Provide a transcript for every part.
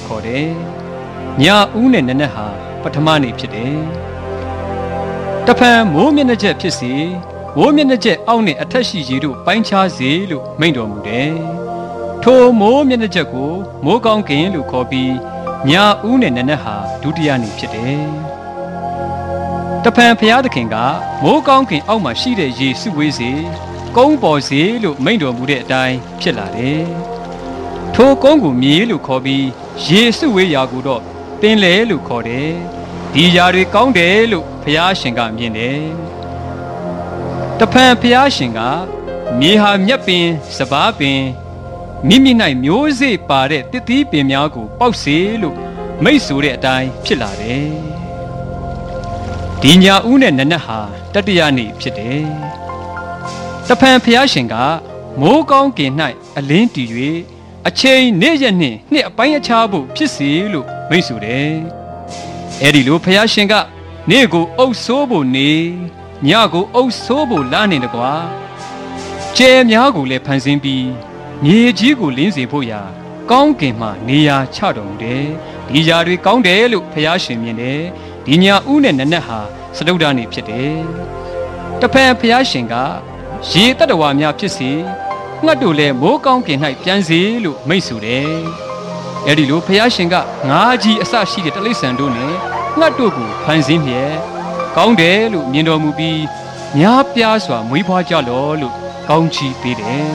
ခေါ်တယ်။ညဦးနဲ့နနက်ဟာပထမနေ့ဖြစ်တယ်။တဖန်မိုးမျက်နှာချက်ဖြစ်စီမိုးမျက်နှာချက်အောက်နဲ့အထက်ရှိရေတို့ပိုင်းခြားစေလို့မိန့်တော်မူတယ်။ထိုမိုးမျက်နှာချက်ကိုမိုးကောင်းကင်လို့ခေါ်ပြီးညဦးနဲ့နနက်ဟာဒုတိယနေ့ဖြစ်တယ်။တဖန်ဘုရားသခင်ကမိုးကောင်းကင်အောက်မှာရှိတဲ့ရေစုဝေးစေကုန်းပေါ်စေလို့မိန့်တော်မူတဲ့အတိုင်းဖြစ်လာတယ်။ထိုကုန်းကိုမြေလို့ခေါ်ပြီးရေစုဝေးရာကိုတော့ပင်လေလို့ခေါ်တယ်။ဒီຢာတွေကောင်းတယ်လို့ဘုရားရှင်ကမြင်တယ်။တဖန်ဘုရားရှင်ကမြေဟာမြက်ပင်စပါးပင်မိမိ၌မျိုးစေ့ပါတဲ့တစ်သီးပင်များကိုပေါက်စေလို့မိတ်ဆိုတဲ့အတိုင်းဖြစ်လာတယ်။ဒီညဦးနဲ့နနက်ဟာတတိယနေ့ဖြစ်တယ်။တဖန်ဘုရားရှင်ကမိုးကောင်းကင်၌အလင်းတည်၍အချိန်နေ့ရက်နှင့်နှစ်အပိုင်းအခြားဖို့ဖြစ်စေလို့မိတ်ဆိုတယ်။အဲဒီလိုဘုရားရှင်ကနေ့ကိုအုပ်ဆိုးဖို့နေညကိုအုပ်ဆိုးဖို့လနေတကွာကျဲများကိုလည်းဖန်ဆင်းပြီးမြေကြီးကိုလင်းစေဖို့ရာကောင်းကင်မှနေရာချတော်မူတယ်။ဒီຢာတွေကောင်းတယ်လို့ဘုရားရှင်မြင်တယ်။ဒီညဦးနဲ့နနက်ဟာစတုဒ္ဓနေ့ဖြစ်တယ်။တဖန်ဘုရားရှင်ကရေတတ္တဝါများဖြစ်စေငှက်တို့လည်းမိုးကောင်းကင်၌ပြန်စေလို့မိတ်ဆိုတယ်။အဲဒီလိုဘုရားရှင်ကငါးကြီးအစရှိတဲ့တိရစ္ဆာန်တို့နဲ့ငှက်တို့ကိုဖန်ဆင်းမြဲကောင်းတယ်လို့မြင်တော်မူပြီးများပြားစွာမွေးဖွားကြလောလို့ကောင်းချီးပေးတယ်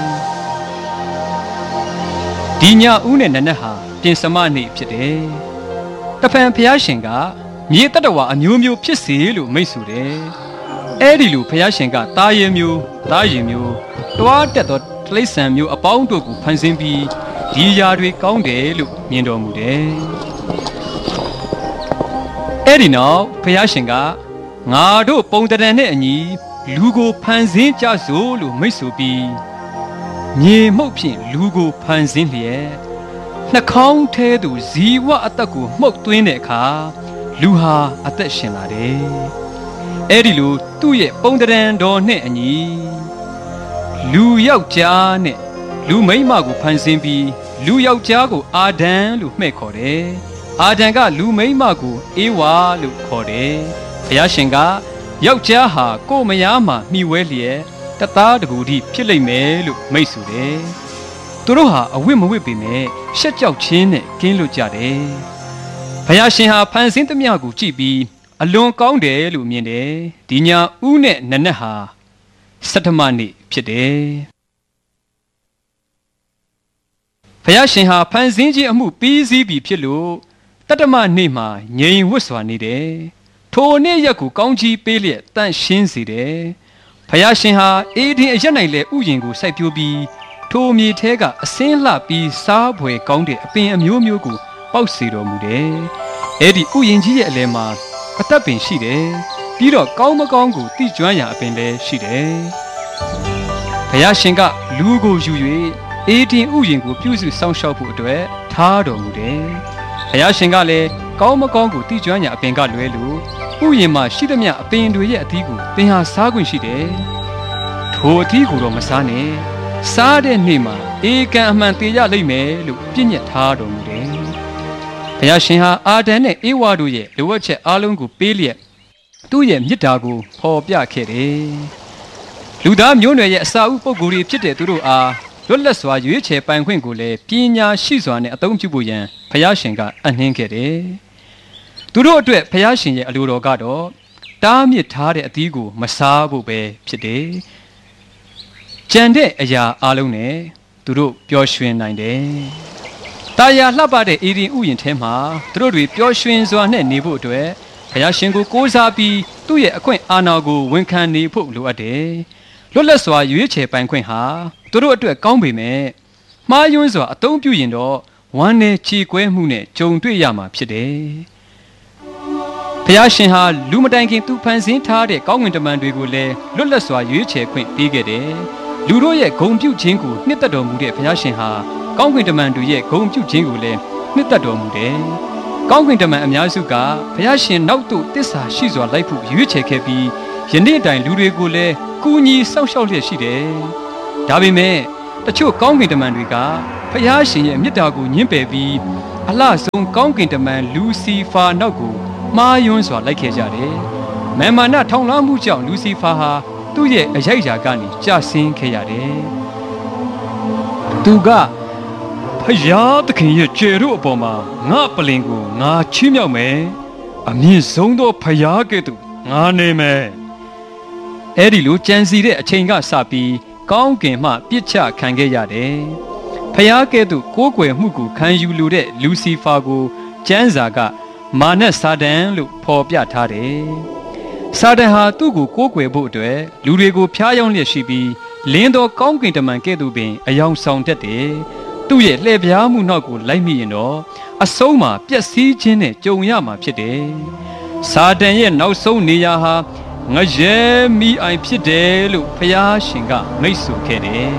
။ဒီညဦးနဲ့နနက်ဟာပြင်စမနေ့ဖြစ်တယ်။တဖန်ဘုရားရှင်ကမြေတတ္တဝါအမျိုးမျိုးဖြစ်စေလို့မိတ်ဆိုတယ်။အဲဒီလိုဘုရားရှင်ကသားရဲမျိုးသားရင်မျိုးတွားတက်သောတိရစ္ဆာန်မျိုးအပေါင်းတို့ကိုဖန်ဆင်းပြီးဒီຢာတွေကောင်းတယ်လို့မြင်တော်မူတယ်။အဲဒီနောက်ဘုရားရှင်ကငါတို့ပုံတံနဲ့အညီလူကိုဖန်ဆင်းကြစို့လို့မိတ်ဆိုပြီးမြေမှုတ်ဖြင့်လူကိုဖန်ဆင်းလျက်နှာခေါင်းထဲသို့ဇီဝအသက်ကိုမှုတ်သွင်းတဲ့အခါလူဟာအသက်ရှင်လာတယ်။အဲဒီလိုသူ့ရဲ့ပုံတံတော်နဲ့အညီလူယောက်ျားနဲ့လူမိန်းမကိုဖန်ဆင်းပြီးလူယောက်ျားကိုအာဒံလို့မှဲ့ခေါ်တယ်။အာဒံကလူမိန်းမကိုအေဝါလို့ခေါ်တယ်။ဘုရားရှင်ကယောက်ျားဟာကိုယ်မယားမှာမှီဝဲလျက်တသားတကူတည်းဖြစ်လိမ့်မယ်လို့မိတ်ဆိုတယ်။သူတို့ဟာအဝတ်မဝတ်ပေမဲ့ရှက်ကြောက်ခြင်းနဲ့ကင်းလွတ်ကြတယ်။ဘုရားရှင်ဟာဖန်ဆင်းသမျှကိုကြည့်ပြီးအလွန်ကောင်းတယ်လို့မြင်တယ်။ဒီညဦးနဲ့နနက်ဟာဆဋ္ဌမနေ့ဖြစ်တယ်။ဘုရားရှင်ဟာဖန်ဆင်းခြင်းအမှုပြီးစီးပြီဖြစ်လို့တတ္တမနေ့မှာငြိမ်ဝတ်စွာနေတယ်။ထိုနေ့ရက်ကိုကောင်းချီးပေးလျက်တန့်ရှင်းစေတယ်။ဘုရားရှင်ဟာအေဒင်အရက်၌လည်းဥယျာဉ်ကိုစိုက်ပျိုးပြီးထိုမြေထဲကအစင်းလှပြီးစားဖွယ်ကောင်းတဲ့အပင်အမျိုးမျိုးကိုပေါက်စေတော်မူတယ်။အဲ့ဒီဥယျာဉ်ကြီးရဲ့အလယ်မှာအသက်ပင်ရှိတယ်။ပြီးတော့ကောင်းမကောင်းကိုသိကျွမ်းရာအပင်လည်းရှိတယ်။ဘုရားရှင်ကလူကိုယူ၍အေဒင်ဥယျာဉ်ကိုပြုစုစောင့်ရှောက်ဖို့အတွက်ထားတော်မူတယ်။ဘုရားရှင်ကလည်းကောင်းမကောင်းကိုသိကျွမ်းရာအပင်ကလွဲလို့ဥယျာဉ်မှာရှိသမျှအပင်တွေရဲ့အသီးကိုသင်ဟာစားခွင့်ရှိတယ်။ထိုအသီးကိုတော့မစားနဲ့။စားတဲ့နေ့မှာဧကန်အမှန်သေးရလိမ့်မယ်လို့ပြည့်ညတ်ထားတော်မူတယ်။ဘုရားရှင်ဟာအာဒံနဲ့ဧဝါတို့ရဲ့လိုအပ်ချက်အလုံးကိုပေးလျက်သူ့ရဲ့မြစ်တာကိုဖော်ပြခဲ့တယ်။လူသားမျိုးနွယ်ရဲ့အစာဥပုဂ္ဂိုလ်တွေဖြစ်တဲ့သူတို့အားလွတ်လပ်စွာရွေးချယ်ပိုင်ခွင့်ကိုလည်းပညာရှိစွာနဲ့အသုံးပြုဖို့ရန်ဘုရားရှင်ကအနှင်းခဲ့တယ်။သူတို့အတွက်ဘုရားရှင်ရဲ့အလိုတော်ကတော့တားမြစ်ထားတဲ့အသီးကိုမစားဖို့ပဲဖြစ်တယ်။ကြံတဲ့အရာအလုံးနဲ့သူတို့ပျော်ရွှင်နိုင်တယ်။တာယာလှပတဲ့အေဒင်ဥယျာဉ်ထဲမှာသူတို့တွေပျော်ရွှင်စွာနဲ့နေဖို့အတွက်ဘုရားရှင်ကိုကိုးစားပြီးသူ့ရဲ့အခွင့်အာဏာကိုဝန်ခံနေဖို့လိုအပ်တယ်။လွတ်လပ်စွာရွေးချယ်ပိုင်ခွင့်ဟာသူတို့အတွက်ကောင်းပေမဲ့မှားယွင်းစွာအသုံးပြုရင်တော့ဝမ်းနဲ့ချီကွဲမှုနဲ့ကြုံတွေ့ရမှာဖြစ်တယ်။ဘုရားရှင်ဟာလူမတိုင်ခင်သူဖန်ဆင်းထားတဲ့ကောင်းကင်တမန်တွေကိုလည်းလွတ်လပ်စွာရွေးချယ်ခွင့်ပေးခဲ့တယ်။လူတို့ရဲ့ဂုဏ်ပြုခြင်းကိုနှစ်သက်တော်မူတဲ့ဘုရားရှင်ဟာကောင်းကင်တမန်တွေရဲ့ဂုဏ်ပြုခြင်းကိုလည်းနှစ်သက်တော်မူတယ်။ကောင်းကင်တမန်အများစုကဘုရားရှင်နောက်သို့တစ္ဆာရှိစွာလိုက်ဖို့ရွေးချယ်ခဲ့ပြီးယနေ့တိုင်လူတွေကိုလည်းကူညီစောင့်ရှောက်လျက်ရှိတယ်။ဒါပေမဲ့တချို့ကောင်းကင်တမန်တွေကဘုရားရှင်ရဲ့မေတ္တာကိုညှင်းပယ်ပြီးအအလှဆုံးကောင်းကင်တမန်လူစီဖာနောက်ကိုမှားယွန်းစွာလိုက်ခဲ့ကြတယ်။မာမာနထောင်လွှမ်းမှုကြောင့်လူစီဖာဟာသူ့ရဲ့အရိုက်ရာကနေကျဆင်းခဲ့ရတယ်။သူကဖယားသခင်ရဲ့ကျေတို့အပေါ်မှာငါပလင်ကိုငါချီးမြှောက်မယ်။အမြင့်ဆုံးသောဖယားကဲ့သို့ငါနေမယ်။အဲ့ဒီလိုကြံစီတဲ့အချိန်ကစပြီးကောင်းကင်မှပြစ်ချခံခဲ့ရတယ်။ဖယားကဲ့သို့ကိုးကွယ်မှုကိုခံယူလိုတဲ့လူစီဖာကိုကျမ်းစာကမာနက်စာတန်လို့ဖော်ပြထားတယ်။စာတန်ဟာသူ့ကိုကိုးကွယ်ဖို့အတွက်လူတွေကိုဖျားယောင်းလျက်ရှိပြီးလင်းသောကောင်းကင်တမန်ကဲ့သို့ပင်အယောင်ဆောင်တတ်တယ်။သူ့ရဲ့လှည့်ပြားမှုနောက်ကိုလိုက်မိရင်တော့အဆုံးမှာပျက်စီးခြင်းနဲ့ကြုံရမှာဖြစ်တယ်။စာတန်ရဲ့နောက်ဆုံးနေရာဟာငရဲမိအိုင်ဖြစ်တယ်လို့ဖျားရှင်ကမိတ်ဆိုခဲ့တယ်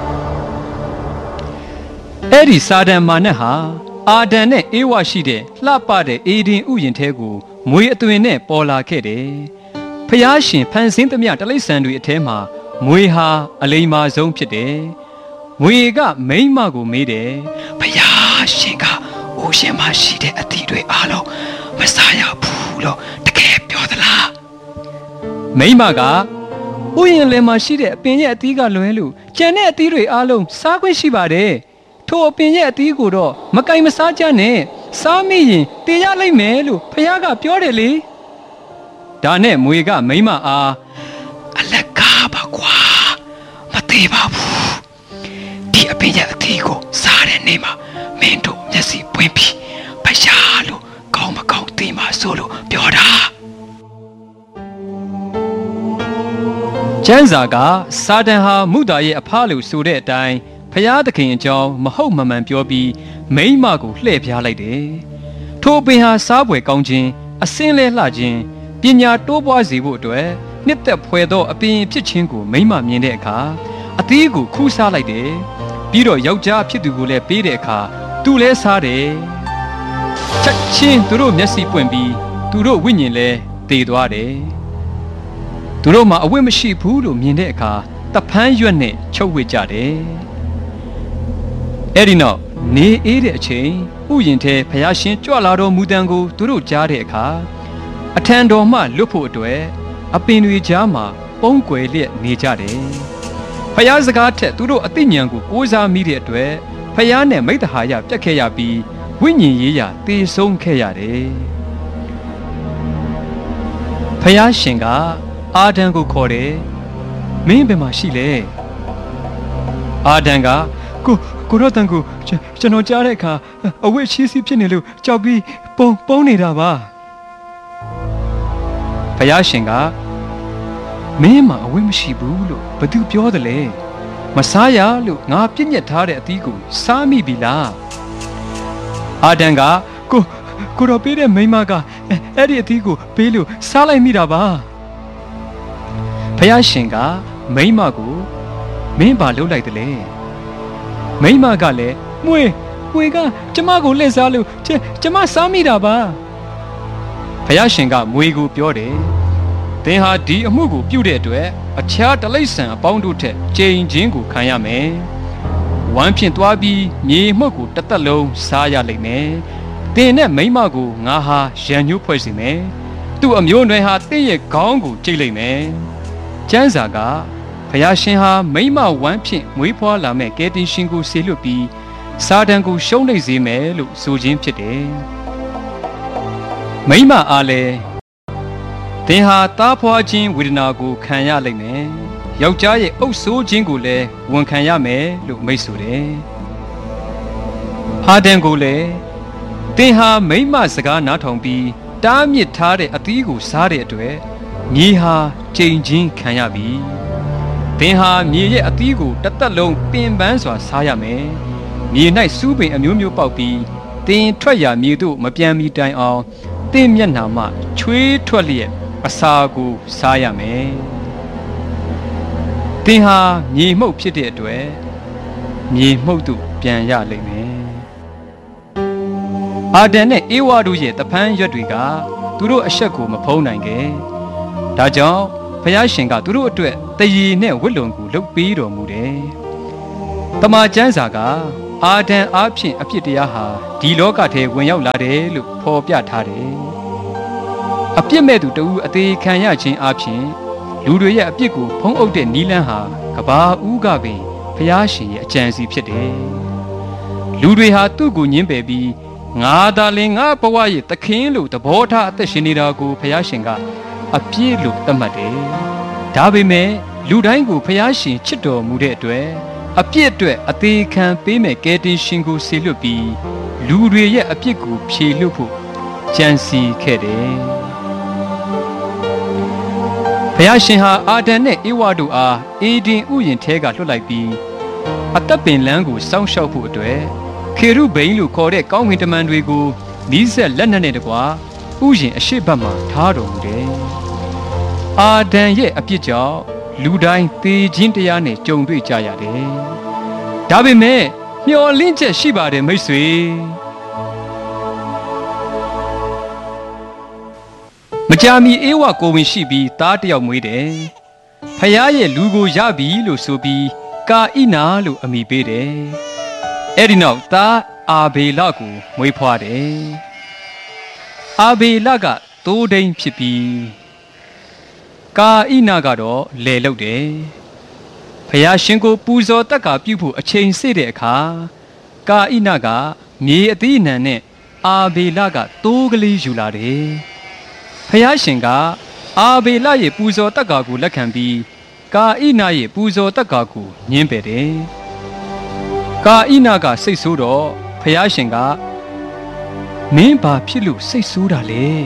။အဲ့ဒီစာတန်မာနက်ဟာအာဒံနဲ့အေဝါရှိတဲ့လှပတဲ့အေဒင်ဥယျာဉ်ထဲကိုမွေအသွင်နဲ့ပေါ်လာခဲ့တယ်။ဖျားရှင်ဖန်ဆင်းသမျှတိရစ္ဆာန်တွေအထဲမှာမွေဟာအလိမ္မာဆုံးဖြစ်တယ်။မွေကမိန်းမကိုမေးတယ်။ဖျားရှင်ကအိုးရှင်မရှိတဲ့အသီးတွေအားလုံးမစားရဘူးလို့တကယ်ပြောသလား။မိန်းမကဥယျာဉ်လယ်မှာရှိတဲ့အပင်ရဲ့အသီးကလွဲလို့ကျန်တဲ့အသီးတွေအားလုံးစားခွင့်ရှိပါတယ်။ထိုအပင်ရဲ့အသီးကိုတော့မကင်မစားကြနဲ့စားမိရင်တေရလိမ့်မယ်လို့ဖခင်ကပြောတယ်လေဒါနဲ့မွေကမိမအားအလကားပါကွာမသေးပါဘူးဒီအပင်ရဲ့အသီးကိုစားတဲ့နေ့မှာမင်းတို့မျက်စိပွင့်ပြီးဖခင်လို့ကောင်းမကောင်းသိမှဆိုလို့ပြောတာကျမ်းစာကစာတန်ဟာမုသာရဲ့အဖလို့ဆိုတဲ့အတိုင်းဖျားသခင်အကြောင်းမဟုတ်မမှန်ပြောပြီးမိန်းမကိုလှည့်ပြားလိုက်တယ်။ထိုပင်ဟာစားပွဲကောင်းခြင်းအစင်းလဲလှခြင်းပညာတိုးပွားစေဖို့အတွက်နှစ်သက်ဖွယ်သောအပင်ဖြစ်ခြင်းကိုမိန်းမမြင်တဲ့အခါအသီးကိုခူးစားလိုက်တယ်။ပြီးတော့ယောက်ျားဖြစ်သူကိုလည်းပေးတဲ့အခါသူလည်းစားတယ်။ချက်ချင်းသူတို့မျက်စိပွင့်ပြီးသူတို့ဝိညာဉ်လည်းတည်သွားတယ်။သူတို့မှာအဝတ်မရှိဘူးလို့မြင်တဲ့အခါတဖန်းရွက်နဲ့ချုပ်ဝစ်ကြတယ်။အဲ့ဒီနောက်နေအေးတဲ့အချိန်ဥယျာဉ်ထဲဖျားရှင်ကြွလာတော်မူတံကိုသူတို့ကြားတဲ့အခါအထံတော်မှလွတ်ဖို့အတွက်အပင်တွေကြားမှာပုန်းကွယ်လျက်နေကြတယ်။ဖျားစကားထက်သူတို့အသိဉာဏ်ကိုကိုးစားမိတဲ့အတွက်ဖျားနဲ့မိတ္တဟာယပြတ်ခဲ့ရပြီးဝိညာဉ်ရေးရာတေဆုံးခဲ့ရတယ်။ဖျားရှင်ကအာဒံကိုခေါ်တယ်။မင်းဘယ်မှာရှိလဲ။အာဒံကကိုရောတန်ကိုကျွန်တော်ကြားတဲ့အခါအဝတ်ချီးစီးဖြစ်နေလို့ကြောက်ပြီးပုံနေတာပါဘုရားရှင်ကမင်းမှာအဝတ်မရှိဘူးလို့ဘသူပြောတယ်လဲမစားရလို့ငါပြည့်ညက်ထားတဲ့အသီးကိုစားမိပြီလားအာဒံကကိုတော့ပေးတဲ့မိန်းမကအဲ့ဒီအသီးကိုပေးလို့စားလိုက်မိတာပါဘုရားရှင်ကမိန်းမကိုမင်းဘာလုပ်လိုက်တယ်လဲမိမကလည်းမွေကကျမကိုလှည့်စားလို့ကျမစားမိတာပါဘုရားရှင်ကမွေကိုပြောတယ်သင်ဟာဒီအမှုကိုပြုတဲ့အတွက်အခြားတိရစ္ဆာန်အပေါင်းတို့ထက်ကြိမ်ချင်းကိုခံရမယ်ဝမ်းဖြင့်သွားပြီးမြေမှုတ်ကိုတစ်သက်လုံးစားရလိမ့်မယ်သင်နဲ့မိမကိုငါဟာရန်ညှိုးဖွဲ့စီမယ်သူ့အမျိုးအနွယ်ဟာသင်ရဲ့ခေါင်းကိုကြိတ်လိမ့်မယ်ကျမ်းစာကဘုရားရှင်ဟာမိမဝမ်းဖြင့်မွေးဖွားလာမဲ့ကယ်တင်ရှင်ကိုဆေလွတ်ပြီးစာတန်ကိုရှုံးနိမ့်စေမယ်လို့ဆိုခြင်းဖြစ်တယ်။မိမအားလည်းသင်ဟာသားဖွားခြင်းဝေဒနာကိုခံရလိမ့်မယ်။ယောက်ျားရဲ့အုပ်ဆိုးခြင်းကိုလည်းဝန်ခံရမယ်လို့မိတ်ဆိုတယ်။အာဒံကိုလည်းသင်ဟာမိမစကားနားထောင်ပြီးတားမြစ်ထားတဲ့အသီးကိုစားတဲ့အတွက်မြေဟာကြိမ်ချင်းခံရပြီ။သင်ဟာမြေရဲ့အသီးကိုတစ်သက်လုံးပင်ပန်းစွာစားရမယ်။မြေ၌စူးပင်အမျိုးမျိုးပေါက်ပြီးသင်ထွက်ရာမြေသို့မပြန်မီတိုင်အောင်သင်မျက်နှာမှချွေးထွက်လျက်အစာကိုစားရမယ်။သင်ဟာမြေမှုတ်ဖြစ်တဲ့အတွက်မြေမှုတ်သို့ပြန်ရလိမ့်မယ်။အာဒံနဲ့အေဝါတို့ရဲ့တဖန်းရွက်တွေကသူတို့အဆက်ကိုမဖုံးနိုင်ခဲ့။ဒါကြောင့်ဘုရားရှင်ကသူတို့အတွက်တရေနဲ့ဝတ်လုံကိုလုပ်ပေးတော်မူတယ်။တမန်ကျမ်းစာကအာဒံအားဖြင့်အပြစ်တရားဟာဒီလောကထဲဝင်ရောက်လာတယ်လို့ဖော်ပြထားတယ်။အပြစ်မဲ့သူတဦးအသေးခံရခြင်းအပြင်လူတွေရဲ့အပြစ်ကိုဖုံးအုပ်တဲ့နီးလန်းဟာကဘာဦးကပင်ဖျားရှင်ရဲ့အကြံစီဖြစ်တယ်။လူတွေဟာသူ့ကိုညှင်းပယ်ပြီးငါသာလင်ငါဘဝရဲ့သခင်လို့သဘောထားအသက်ရှင်နေတာကိုဖျားရှင်ကအပြစ်လို့သတ်မှတ်တယ်။ဒါပေမဲ့လူတိုင်းကိုဖျားရှင်ချစ်တော်မူတဲ့အတွက်အပြစ်အတွက်အသေးခံပေးမဲ့ကယ်တင်ရှင်ကိုဆေလွတ်ပြီးလူတွေရဲ့အပြစ်ကိုဖြေလွတ်ဖို့ကြံစီခဲ့တယ်။ဘုရားရှင်ဟာအာဒံနဲ့ဧဝတို့အားအေဒင်ဥယျာဉ်ထဲကလွှတ်လိုက်ပြီးအသက်ပင်လန်းကိုစောင့်ရှောက်ဖို့အတွက်ခေရုဗိန်လို့ခေါ်တဲ့ကောင်းကင်တမန်တွေကိုနီးစက်လက်နက်နဲ့တကွာဥယျာဉ်အရှိတ်ဘက်မှာထားတော်မူတယ်။အာဒံရဲ့အပြစ်ကြောင့်လူတိုင်းသေခြင်းတရားနဲ့ကြုံတွေ့ကြရတယ်။ဒါပေမဲ့မျှော်လင့်ချက်ရှိပါတယ်မိတ်ဆွေ။မကြာမီဧဝကိုဝင်ရှိပြီးသားတစ်ယောက်မွေးတယ်။ဖခင်ရဲ့လူကိုရပြီလို့ဆိုပြီးကာဣနာလို့အမည်ပေးတယ်။အဲ့ဒီနောက်သားအာဘေလကိုမွေးဖွားတယ်။အာဘေလကသိုးဒိန်ဖြစ်ပြီးကာဣနာကတော့လေလုတ်တယ်။ဖယားရှင်ကိုပူဇော်တက္ကာပြုဖို့အချိန်စေ့တဲ့အခါကာဣနာကမြေအသီးအနှံနဲ့အာဘေလကသိုးကလေးယူလာတယ်။ဖယားရှင်ကအာဘေလရဲ့ပူဇော်တက္ကာကိုလက်ခံပြီးကာဣနာရဲ့ပူဇော်တက္ကာကိုညှင်းပယ်တယ်။ကာဣနာကစိတ်ဆိုးတော့ဖယားရှင်ကမင်းဘာဖြစ်လို့စိတ်ဆိုးတာလဲ။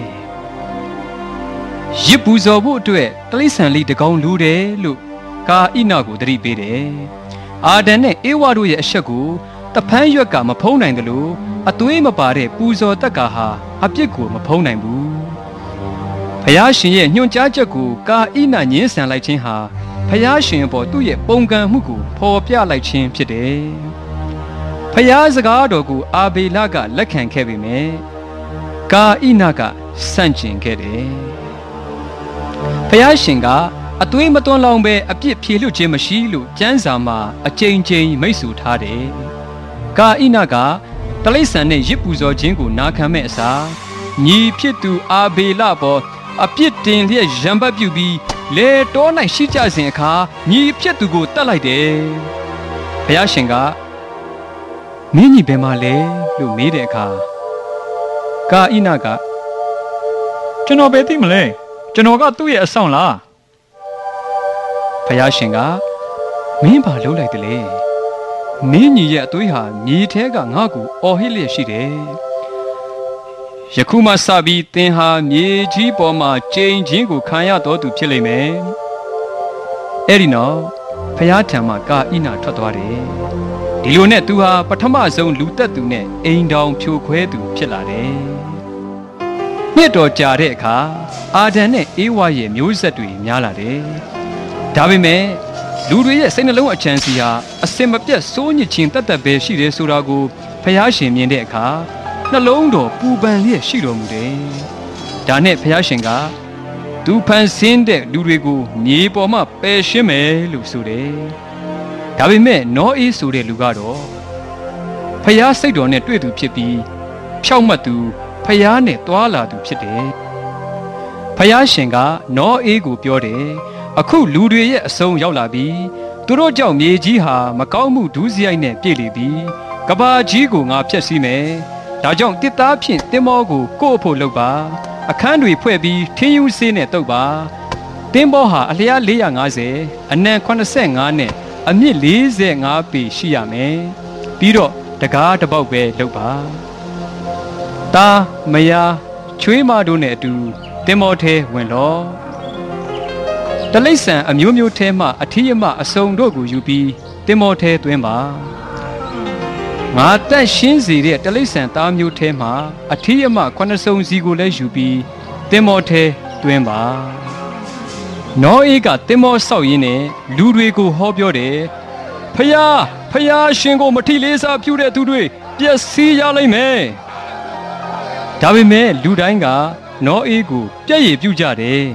ရစ်ပူဇော်ဖို့အတွက်တိရစ္ဆာန်လေးတကောင်လိုတယ်လို့ကာဣနာကိုသတိပေးတယ်။အာဒံနဲ့ဧဝတို့ရဲ့အဆက်ကိုတဖန်းရွက်ကမဖုံးနိုင်တယ်လို့အသွေးမပါတဲ့ပူဇော်တက္ကာဟာအပြစ်ကိုမဖုံးနိုင်ဘူး။ဘုရားရှင်ရဲ့ညွှန်ကြားချက်ကိုကာဣနာညှင်းဆန်လိုက်ခြင်းဟာဘုရားရှင်အပေါ်သူ့ရဲ့ပုံကံမှုကိုဖော်ပြလိုက်ခြင်းဖြစ်တယ်။ဘုရားစကားတော်ကိုအာဘေလကလက်ခံခဲ့ပေမဲ့ကာဣနာကဆန့်ကျင်ခဲ့တယ်။ဘုရားရှင်ကအသွေးမသွန်းလောင်ပဲအပြစ်ဖြေလွတ်ခြင်းမရှိလို့ကျမ်းစာမှာအကြိမ်ကြိမ်မိတ်ဆွထားတယ်။ကာဣနာကတိရစ္ဆာန်နဲ့ရစ်ပူဇော်ခြင်းကိုနာခံမဲ့အစားညီဖြစ်သူအာဘေလပေါ်အပြစ်တင်လျက်ရံပတ်ပြုပြီးလေတော၌ရှိကြစဉ်အခါညီဖြစ်သူကိုတတ်လိုက်တယ်။ဘုရားရှင်ကမင်းညီဘယ်မှာလဲလို့မေးတဲ့အခါကာဣနာကကျွန်တော်ပဲသိမလဲကျွန်တော်ကသူ့ရဲ့အဆောင်လားဘုရားရှင်ကမင်းဘာလုပ်လိုက်တယ်လဲမင်းညီရဲ့အသွေးဟာမြေထဲကငါ့ကိုအော်ဟစ်လျက်ရှိတယ်ယခုမှစပြီးသင်ဟာမြေကြီးပေါ်မှာကျိန်ခြင်းကိုခံရတော်သူဖြစ်လိမ့်မယ်အဲ့ဒီနောက်ဘုရားထံမှကာဣနာထွက်သွားတယ်ဒီလိုနဲ့သူဟာပထမဆုံးလူသက်သူနဲ့အိမ်တောင်ဖြိုခွဲသူဖြစ်လာတယ်နှစ်တော်ကြာတဲ့အခါအာဒံနဲ့ဧဝရဲ့မျိုးဆက်တွေများလာတယ်ဒါပေမဲ့လူတွေရဲ့စိတ်နှလုံးအချမ်းစီဟာအစင်မပြတ်စိုးညစ်ခြင်းတတ်တတ်ပဲရှိတယ်ဆိုတာကိုဘုရားရှင်မြင်တဲ့အခါနှလုံးတော်ပူပန်လျက်ရှိတော်မူတယ်ဒါနဲ့ဘုရားရှင်ကသူဖန်ဆင်းတဲ့လူတွေကိုမြေပေါ်မှာပယ်ရှင်းမယ်လို့ဆိုတယ်ဒါပေမဲ့နောအေးဆိုတဲ့လူကတော့ဘုရားစိတ်တော်နဲ့တွေ့သူဖြစ်ပြီးဖြောက်မှတ်သူဖျားနဲ့တွာလာသူဖြစ်တယ်ဖျားရှင်ကနောအေးကိုပြောတယ်အခုလူတွေရဲ့အဆုံးရောက်လာပြီသူတို့ကြောင့်မြေကြီးဟာမကောင်းမှုဒုစရိုက်နဲ့ပြည့်လေပြီကဘာကြီးကိုငါဖျက်ဆီးမယ်ဒါကြောင့်တစ်သားဖြင့်တင်မောကိုကို့ဖို့လုပ်ပါအခန်းတွေဖွဲ့ပြီးထင်းယူဆေးနဲ့တုပ်ပါတင်မောဟာအလျား450အနံ85နဲ့အမြင့်45ပေရှိရမယ်ပြီးတော့တကားတစ်ပေါက်ပဲလုပ်ပါတာမယားချွေးမတို့နဲ့အတူတင်မောထဲဝင်လောတလိษံအမျိုးမျိုးထဲမှအထီးအမအစုံတို့ကိုယူပြီးတင်မောထဲသွင်းပါငါတန့်ရှင်းစေတဲ့တလိษံသားမျိုးထဲမှအထီးအမ9စုံစီကိုလည်းယူပြီးတင်မောထဲသွင်းပါနောအေးကတင်မောဆောက်ရင်းနဲ့လူတွေကိုဟောပြောတယ်ဖျားရှင်ကိုမထီလေးစားပြုတဲ့သူတွေပျက်စီးရလိမ့်မယ်ဒါပေမဲ့လူတိုင်းကနောအေးကိုပြည့်ရည်ပြုကြတယ်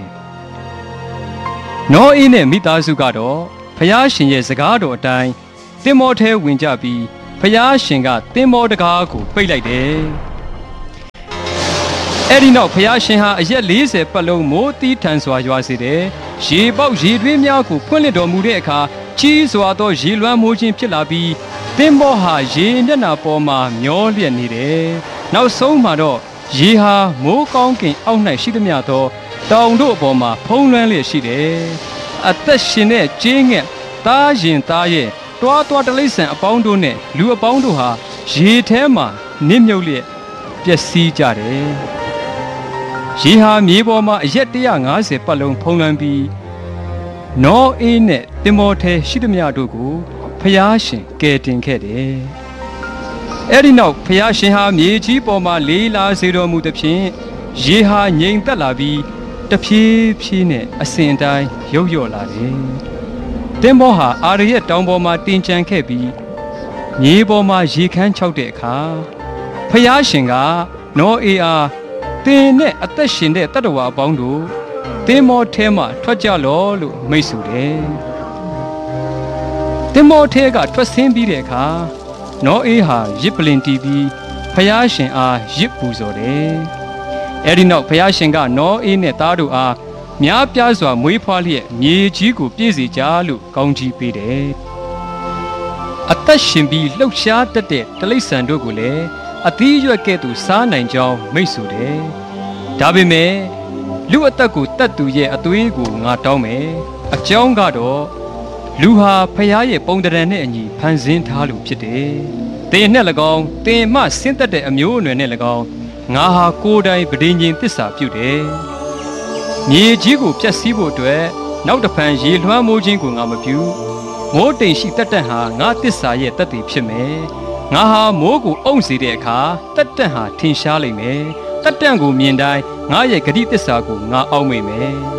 နောအေးနဲ့မိသားစုကတော့ဖျားရှင်ရဲ့စကားတော်အတိုင်းတင်မောထဲဝင်ကြပြီးဖျားရှင်ကသင်္ဘောတကားကိုပိတ်လိုက်တယ်အဲ့ဒီနောက်ဖျားရှင်ဟာအရက်40ပတ်လုံးမိုးတီးထန်စွာရွာစေတယ်ရေပေါက်ရေတွင်းများကိုဖွင့်လှစ်တော်မူတဲ့အခါကြီးစွာသောရေလွှမ်းမိုးခြင်းဖြစ်လာပြီးသင်္ဘောဟာရေမျက်နှာပေါ်မှာမျောလျက်နေတယ်နောက်ဆုံးမှာတော့ရေဟာမိုးကောင်းကင်အောက်၌ရှိသမျှသောတောင်တို့အပေါ်မှာဖုံးလွှမ်းလျက်ရှိတယ်အသက်ရှင်တဲ့ကျေးငှက်သားရင်သားရဲ့တွားတွားတလိษံအပေါင်းတို့နဲ့လူအပေါင်းတို့ဟာရေထဲမှာနစ်မြုပ်လျက်ပျက်စီးကြတယ်ရေဟာမြေပေါ်မှာအရက်150ပတ်လုံးဖုံးလွှမ်းပြီးနောအေးနဲ့သင်္ဘောထဲရှိသမျှတို့ကိုဖျားရှင်ကယ်တင်ခဲ့တယ်အဲ့ဒီနောက်ဖျားရှင်ဟာမြေကြီးပေါ်မှာလေးလာစေတော်မူသဖြင့်ရေဟာငြိမ်သက်လာပြီးတဖြည်းဖြည်းနဲ့အစဉ်တိုင်းရုပ်လျော့လာတယ်သင်္ဘောဟာအာရရဲ့တောင်ပေါ်မှာတင်ကြံခဲ့ပြီးမြေပေါ်မှာရေခမ်းခြောက်တဲ့အခါဖျားရှင်ကနောအေအားသင်နဲ့အသက်ရှင်တဲ့တတ္တဝါအပေါင်းတို့သင်္ဘောထဲမှာထွက်ကြလော့လို့မိန့်ဆိုတယ်သင်္ဘောထဲကထွက်ဆင်းပြီးတဲ့အခါနောအေးဟာရစ်ပလင်တီးပြီးဖျားရှင်အားရစ်ပူဇော်တယ်အဲ့ဒီနောက်ဖျားရှင်ကနောအေးနဲ့သားတို့အားများပြားစွာမွေးဖွားလျက်မြေကြီးကိုပြည့်စေကြလို့ကောင်းကြီးပေးတယ်အသက်ရှင်ပြီးလှုပ်ရှားတတ်တဲ့တိရစ္ဆာန်တို့ကိုလည်းအသီးရွက်ကဲ့သို့စားနိုင်ကြောင်းမိန့်ဆိုတယ်ဒါပေမဲ့လူအသက်ကိုတတ်သူရဲ့အသွေးကိုငါတောင်းမယ်အကြောင်းကတော့လူဟာဖျားရဲ့ပုံတရံနဲ့အညီဖန်ဆင်းထားလို့ဖြစ်တယ်။တင်နဲ့၎င်းတင်မှဆင်းသက်တဲ့အမျိုးအနွယ်နဲ့၎င်းငါဟာကိုယ်တိုင်ပဋိညာဉ်သစ္စာပြုတယ်။မြေကြီးကိုဖျက်ဆီးဖို့အတွက်နောက်တစ်ဖန်ရေလွှမ်းမိုးခြင်းကိုငါမပြုမိုးတိမ်ရှိတတ်တတ်ဟာငါသစ္စာရဲ့တတ်တည်ဖြစ်မယ်။ငါဟာမိုးကိုအုံစေတဲ့အခါတတ်တတ်ဟာထင်ရှားလိမ့်မယ်။တတ်တတ်ကိုမြင်တိုင်းငါရဲ့ဂတိသစ္စာကိုငါအောက်မေ့မယ်။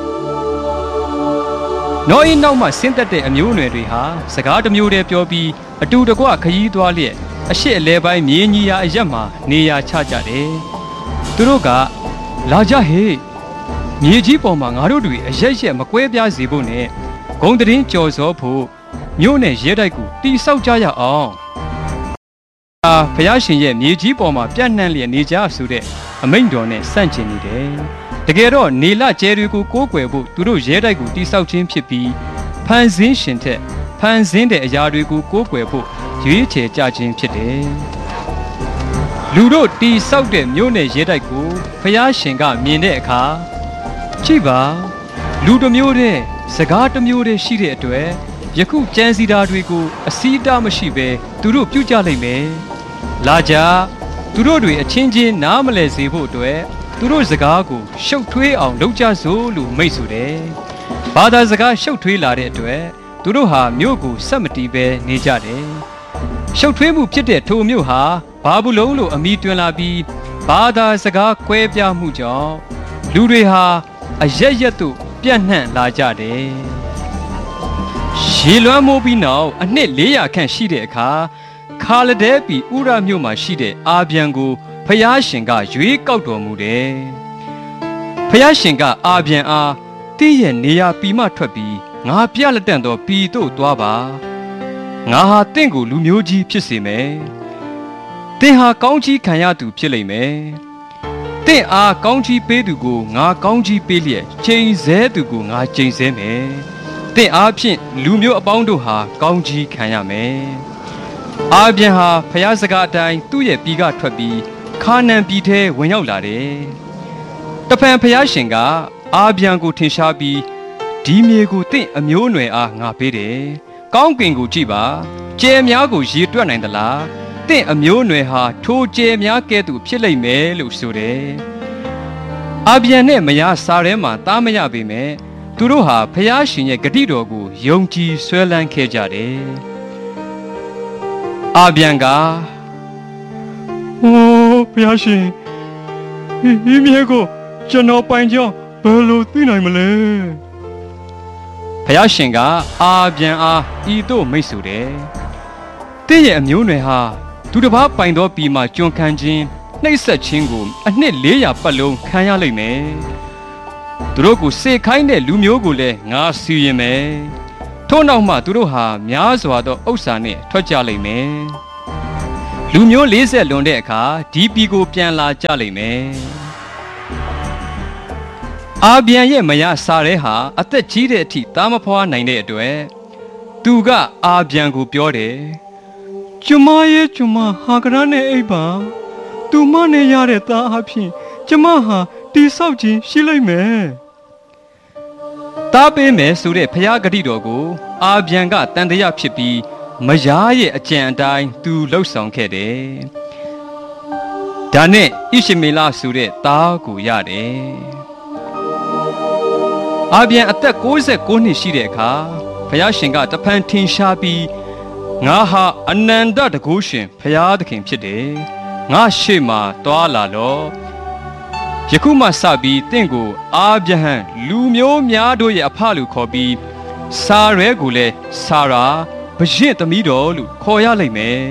နောအေးနောက်မှဆင်းသက်တဲ့အမျိုးအနွယ်တွေဟာစကားတစ်မျိုးတည်းပြောပြီးအတူတကွခရီးသွားလျက်အရှိအလဲပိုင်းမြေညီရာအရက်မှာနေရာချကြတယ်။သူတို့ကလာကြဟေ့မြေကြီးပေါ်မှာငါတို့တွေအရက်ရက်မကွဲပြားစေဖို့နဲ့ဂုံတရင်ကြော်စောဖို့မြို့နယ်ရဲတိုက်ကိုတီဆောက်ကြရအောင်။ဘုရားရှင်ရဲ့မြေကြီးပေါ်မှာပြန့်နှံ့လျက်နေကြဆိုတဲ့အမိန့်တော်နဲ့ဆန့်ကျင်နေတယ်။တကယ်တော့နေလကျဲတွေကိုကိုးကွယ်ဖို့သူတို့ရဲတိုက်ကိုတိဆောက်ခြင်းဖြစ်ပြီးဖန်ဆင်းရှင်ထက်ဖန်ဆင်းတဲ့အရာတွေကိုကိုးကွယ်ဖို့ရွေးချယ်ကြခြင်းဖြစ်တယ်။လူတို့တိဆောက်တဲ့မြို့နယ်ရဲတိုက်ကိုဖျားရှင်ကမြင်တဲ့အခါကြည့်ပါလူတစ်မျိုးတည်းစကားတစ်မျိုးတည်းရှိတဲ့အတွက်ယခုကြံစီတာတွေကိုအစည်းအတားမရှိဘဲသူတို့ပြုကြလိမ့်မယ်။လာကြသူတို့တွေအချင်းချင်းနားမလည်စေဖို့အတွက်သူတို့စကားကိုရှုပ်ထွေးအောင်လုပ်ကြစို့လို့မိန့်ဆိုတယ်။ဘာသာစကားရှုပ်ထွေးလာတဲ့အတွက်သူတို့ဟာမြို့ကိုဆက်မတီးပဲနေကြတယ်။ရှုပ်ထွေးမှုဖြစ်တဲ့ထိုမြို့ဟာဘာဘူးလုံလို့အမည်တွင်လာပြီးဘာသာစကားကွဲပြားမှုကြောင့်လူတွေဟာအရက်ရက်သို့ပြန့်နှံ့လာကြတယ်။ရေလွှမ်းမိုးပြီးနောက်အနှစ်400ခန့်ရှိတဲ့အခါခါလဒဲပီဥရမြို့မှာရှိတဲ့အာဗျံကိုဖျားရှင်ကရွေးကောက်တော်မူတယ်။ဖျားရှင်ကအာဗျံအားတင့်ရဲ့နေရာပီမှထွက်ပြီးငါပြလက်တန့်သောပီတို့သွားပါ။ငါဟာတင့်ကိုလူမျိုးကြီးဖြစ်စေမယ်။တင့်ဟာကောင်းကြီးခံရသူဖြစ်လိမ့်မယ်။တင့်အားကောင်းကြီးပေးသူကိုငါကောင်းကြီးပေးလျက်ချိန်ဆသူကိုငါချိန်ဆမယ်။တင့်အားဖြင့်လူမျိုးအပေါင်းတို့ဟာကောင်းကြီးခံရမယ်။အာဗျံဟာဖျားစကားအတိုင်းသူ့ရဲ့ပီကထွက်ပြီးခါနန်ပြည်ထဲဝင်ရောက်လာတယ်။တဖန်ဖျားရှင်ကအာဗျံကိုထင်ရှားပြီးဒီမြေကိုတင့်အမျိုးအနွယ်အားငါပေးတယ်။ကောင်းကင်ကိုကြည့်ပါ။ကျဲများကိုရေတွက်နိုင်သလား။တင့်အမျိုးအနွယ်ဟာထိုကျဲများကဲ့သို့ဖြစ်လိမ့်မယ်လို့ဆိုတယ်။အာဗျံနဲ့မယားစာထဲမှာတားမရပေမဲ့သူတို့ဟာဖျားရှင်ရဲ့ဂတိတော်ကိုယုံကြည်ဆွဲလန်းခဲ့ကြတယ်။အာဗျံကဘုရားရှင်ဒီမြေကိုကျွန်တော်ပိုင်ကြောင်းဘယ်လိုသိနိုင်မလဲဘုရားရှင်ကအာဗျံအားဤသို့မိတ်ဆိုတယ်တင့်ရဲ့အမျိုးအနွယ်ဟာသူတစ်ပါးပိုင်သောပြည်မှာကျွန်ခံခြင်းနှိပ်စက်ခြင်းကိုအနှစ်400ပတ်လုံးခံရလိမ့်မယ်သူတို့ကိုစေခိုင်းတဲ့လူမျိုးကိုလည်းငါစီရင်မယ်ထို့နောက်မှသူတို့ဟာများစွာသောဥစ္စာနှင့်ထွက်ကြလိမ့်မယ်လူမျိုး40လွန်တဲ့အခါဒီပီကိုပြန်လာကြလိမ့်မယ်အာဗျံရဲ့မယားစာရဲဟာအသက်ကြီးတဲ့အထိသားမဖွားနိုင်တဲ့အတွက်သူကအာဗျံကိုပြောတယ်ကျမရဲ့ကျမဟာကရနဲ့အိပ်ပါသူမနဲ့ရတဲ့သားအဖြစ်ကျမဟာတိဆောက်ခြင်းရှိလိမ့်မယ်တားပေးမယ်ဆိုတဲ့ဖျားဂတိတော်ကိုအာဗျံကတန်တရားဖြစ်ပြီးမယားရဲ့အကြံအတိုင်းသူလှုပ်ဆောင်ခဲ့တယ်ဒါနဲ့ဣရှမေလဆိုတဲ့သားကိုရတယ်အာဗျံအသက်69နှစ်ရှိတဲ့အခါဘုရားရှင်ကတဖန်ထင်ရှားပြီးငါဟာအနန္တတကုရှင်ဘုရားသခင်ဖြစ်တယ်ငါရှေ့မှာတွာလာတော့ယခုမှစပြီးတင့်ကိုအာဗြဟံလူမျိုးများတို့ရဲ့အဖလို့ခေါ်ပြီးစာရဲကိုလည်းစာရာဘရင့်သမီးတော်လို့ခေါ်ရလိမ့်မယ်